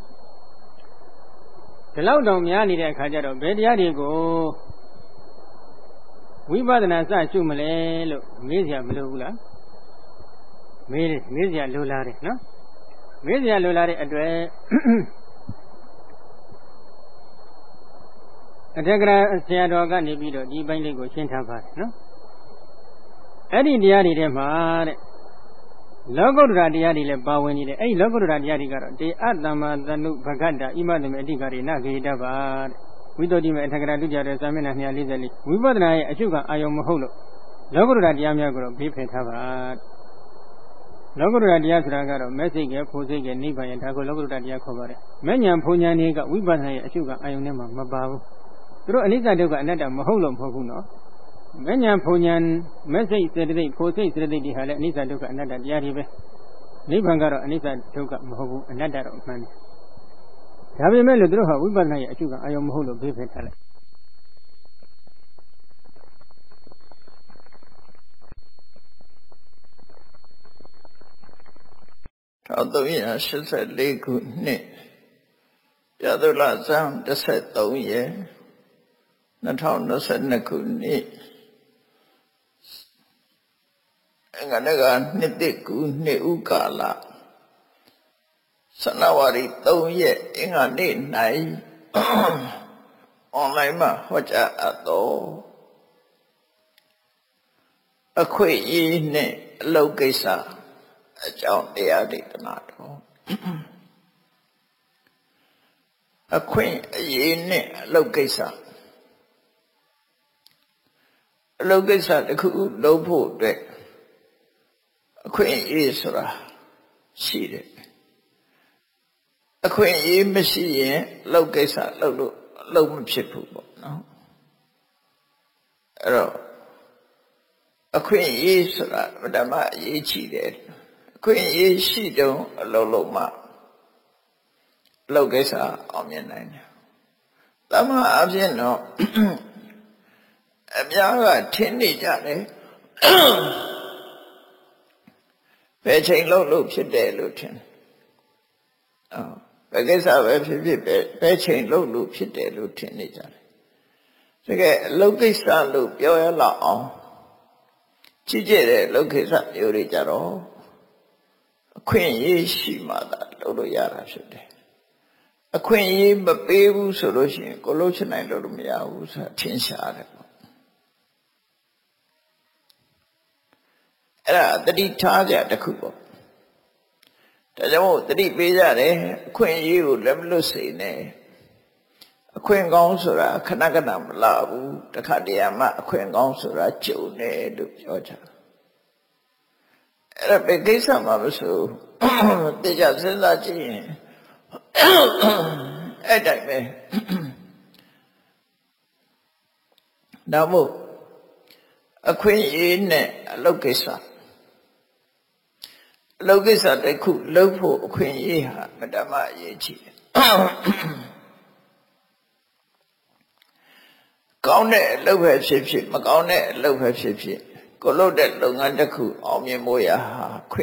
ဒီလောက်တောင်များနေတဲ့အခါကျတော့ဘယ်တရားတွေကိုဝိပဿနာစရှုမလဲလို့မေးစရာမလိုဘူးလားမေးတယ်မေးစရာလိုလားတယ်နော်မေးစရာလိုလားတဲ့အတွက်အထက်ကရာဆရာတော်ကနေပြီးတော့ဒီပိုင်းလေးကိုရှင်းထားပါတယ်နော်အဲ့ဒီတရားတွေထဲမှာတဲ့လောကုတ္တရာတရားတွေလည်းပါဝင်နေတယ်အဲ့ဒီလောကုတ္တရာတရားတွေကတော့တေအတ္တမသနုဘဂတ္တဣမသမေအဋ္ဌိကာရိနဂေတပါတဲ့ဝိသုဒ္ဓိမေအထက်ကရာတုကြတဲ့စာမျက်နှာ၂၄၄ဝိပဿနာရဲ့အရှုခံအာယုံမဟုတ်လို့လောကုတ္တရာတရားများကိုတော့ဘေးဖယ်ထားပါလောကုတ္တရာတရားဆိုတာကတော့မဲ့စိတ်ကဖိုစိတ်ကနိဗ္ဗာန်ရဲ့ဒါကိုလောကုတ္တရာတရားခေါ်ပါတယ်မဲ့ညာဖုန်ညာတွေကဝိပဿနာရဲ့အရှုခံအာယုံထဲမှာမပါဘူးသူတို့အနိစ္စဒုက္ခအနတ္တမဟုတ်လို့မဟုတ်ဘူးနော်မဉ္ဇဉ်ဖုန်ဉဏ်မက်စိတ်စေတသိက်ဖိုစိတ်စေတသိက်တွေဟာလည်းအနိစ္စဒုက္ခအနတ္တတရားတွေပဲနိဗ္ဗာန်ကတော့အနိစ္စဒုက္ခမဟုတ်ဘူးအနတ္တတော့အမှန်တယ်ဒါပေမဲ့လို့သူတို့ဟာဝိပဿနာရဲ့အကျုကအာယုံမဟုတ်လို့ဘေးဖယ်ထားလိုက်၁၃၈၄ခုနှစ်ပြာသုလဇန်၁၃ရက်၂၀၂၂ခုနှစ်အင်္ဂါနကနှစ်တိကူနှစ်ဥကာလဇန်နဝါရီ၃ရက်အင်္ဂါနေ့၌အွန်လိုင်းမှာဟောကြားအပ်သောအခွင့်အရေးနှင့်အလုပ်ကိစ္စအကြောင်းတရားဒေသနာတော်အခွင့်အရေးနှင့်အလုပ်ကိစ္စအလုပ်ကိစ္စတစ်ခုလုပ်ဖို့အတွက်အခွင့်အရေးဆိုတာရှိတယ်အခွင့်အရေးမရှိရင်အလုပ်ကိစ္စလုပ်လို့အလုပ်မဖြစ်ဘူးပေါ့နော်အဲ့တော့အခွင့်အရေးဆိုတာဓမ္မအရေးကြီးတယ်အခွင့်အရေးရှိတုန်းအလုပ်လုပ်မှအလုပ်ကိစ္စအောင်မြင်နိုင်တယ်တမန်အဖြစ်တော့အများကထင်နေကြတယ်ဘယ်ချိန်လုပ်လို့ဖြစ်တယ်လို့ထင်အော်ဘယ်ကိစ္စပဲဖြစ်ဖြစ်ပဲဘယ်ချိန်လုပ်လို့ဖြစ်တယ်လို့ထင်နေကြတယ်တကယ်အလုပ်ကိစ္စလို့ပြောရလောက်အောင်ကြည့်ကြတဲ့လုပ်ကိစ္စမျိုးတွေကြတော့အခွင့်အရေးရှိမှသာလုပ်လို့ရတာဖြစ်တယ်အခွင့်အရေးမပေးဘူးဆိုလို့ရှိရင်ကိုလုပ်ချင်နိုင်လို့မရဘူးဆိုတာထင်ရှားတယ်ပေါ့အဲ့ဒါတတိထားကြတစ်ခုပေါ့ဒါကြောင့်မို့တတိပေးကြတယ်အခွင့်အရေးကိုလက်မလွတ်စေနဲ့အခွင့်ကောင်းဆိုတာခဏခဏမလာဘူးတခါတည်းမှအခွင့်ကောင်းဆိုတာကြုံတယ်လို့ပြောကြအဲ့ဒါပဲကိစ္စမှာမဆိုတေချာစဉ်းစားကြည့်ရင်အဲ့တိုင်းပဲဒါမို့အခွင့်အရေးနဲ့အလုပ်ကိစ္စအလုပ်ကိစ္စတစ်ခုလုပ်ဖို့အခွင့်အရေးဟာမတမအရေးကြီးတယ်ကောင်းတဲ့အလုပ်ပဲဖြစ်ဖြစ်မကောင်းတဲ့အလုပ်ပဲဖြစ်ဖြစ်ကိုလုပ်တဲ့လုပ်ငန်းတစ်ခုအောင်မြင်ဖို့ရဟာခွ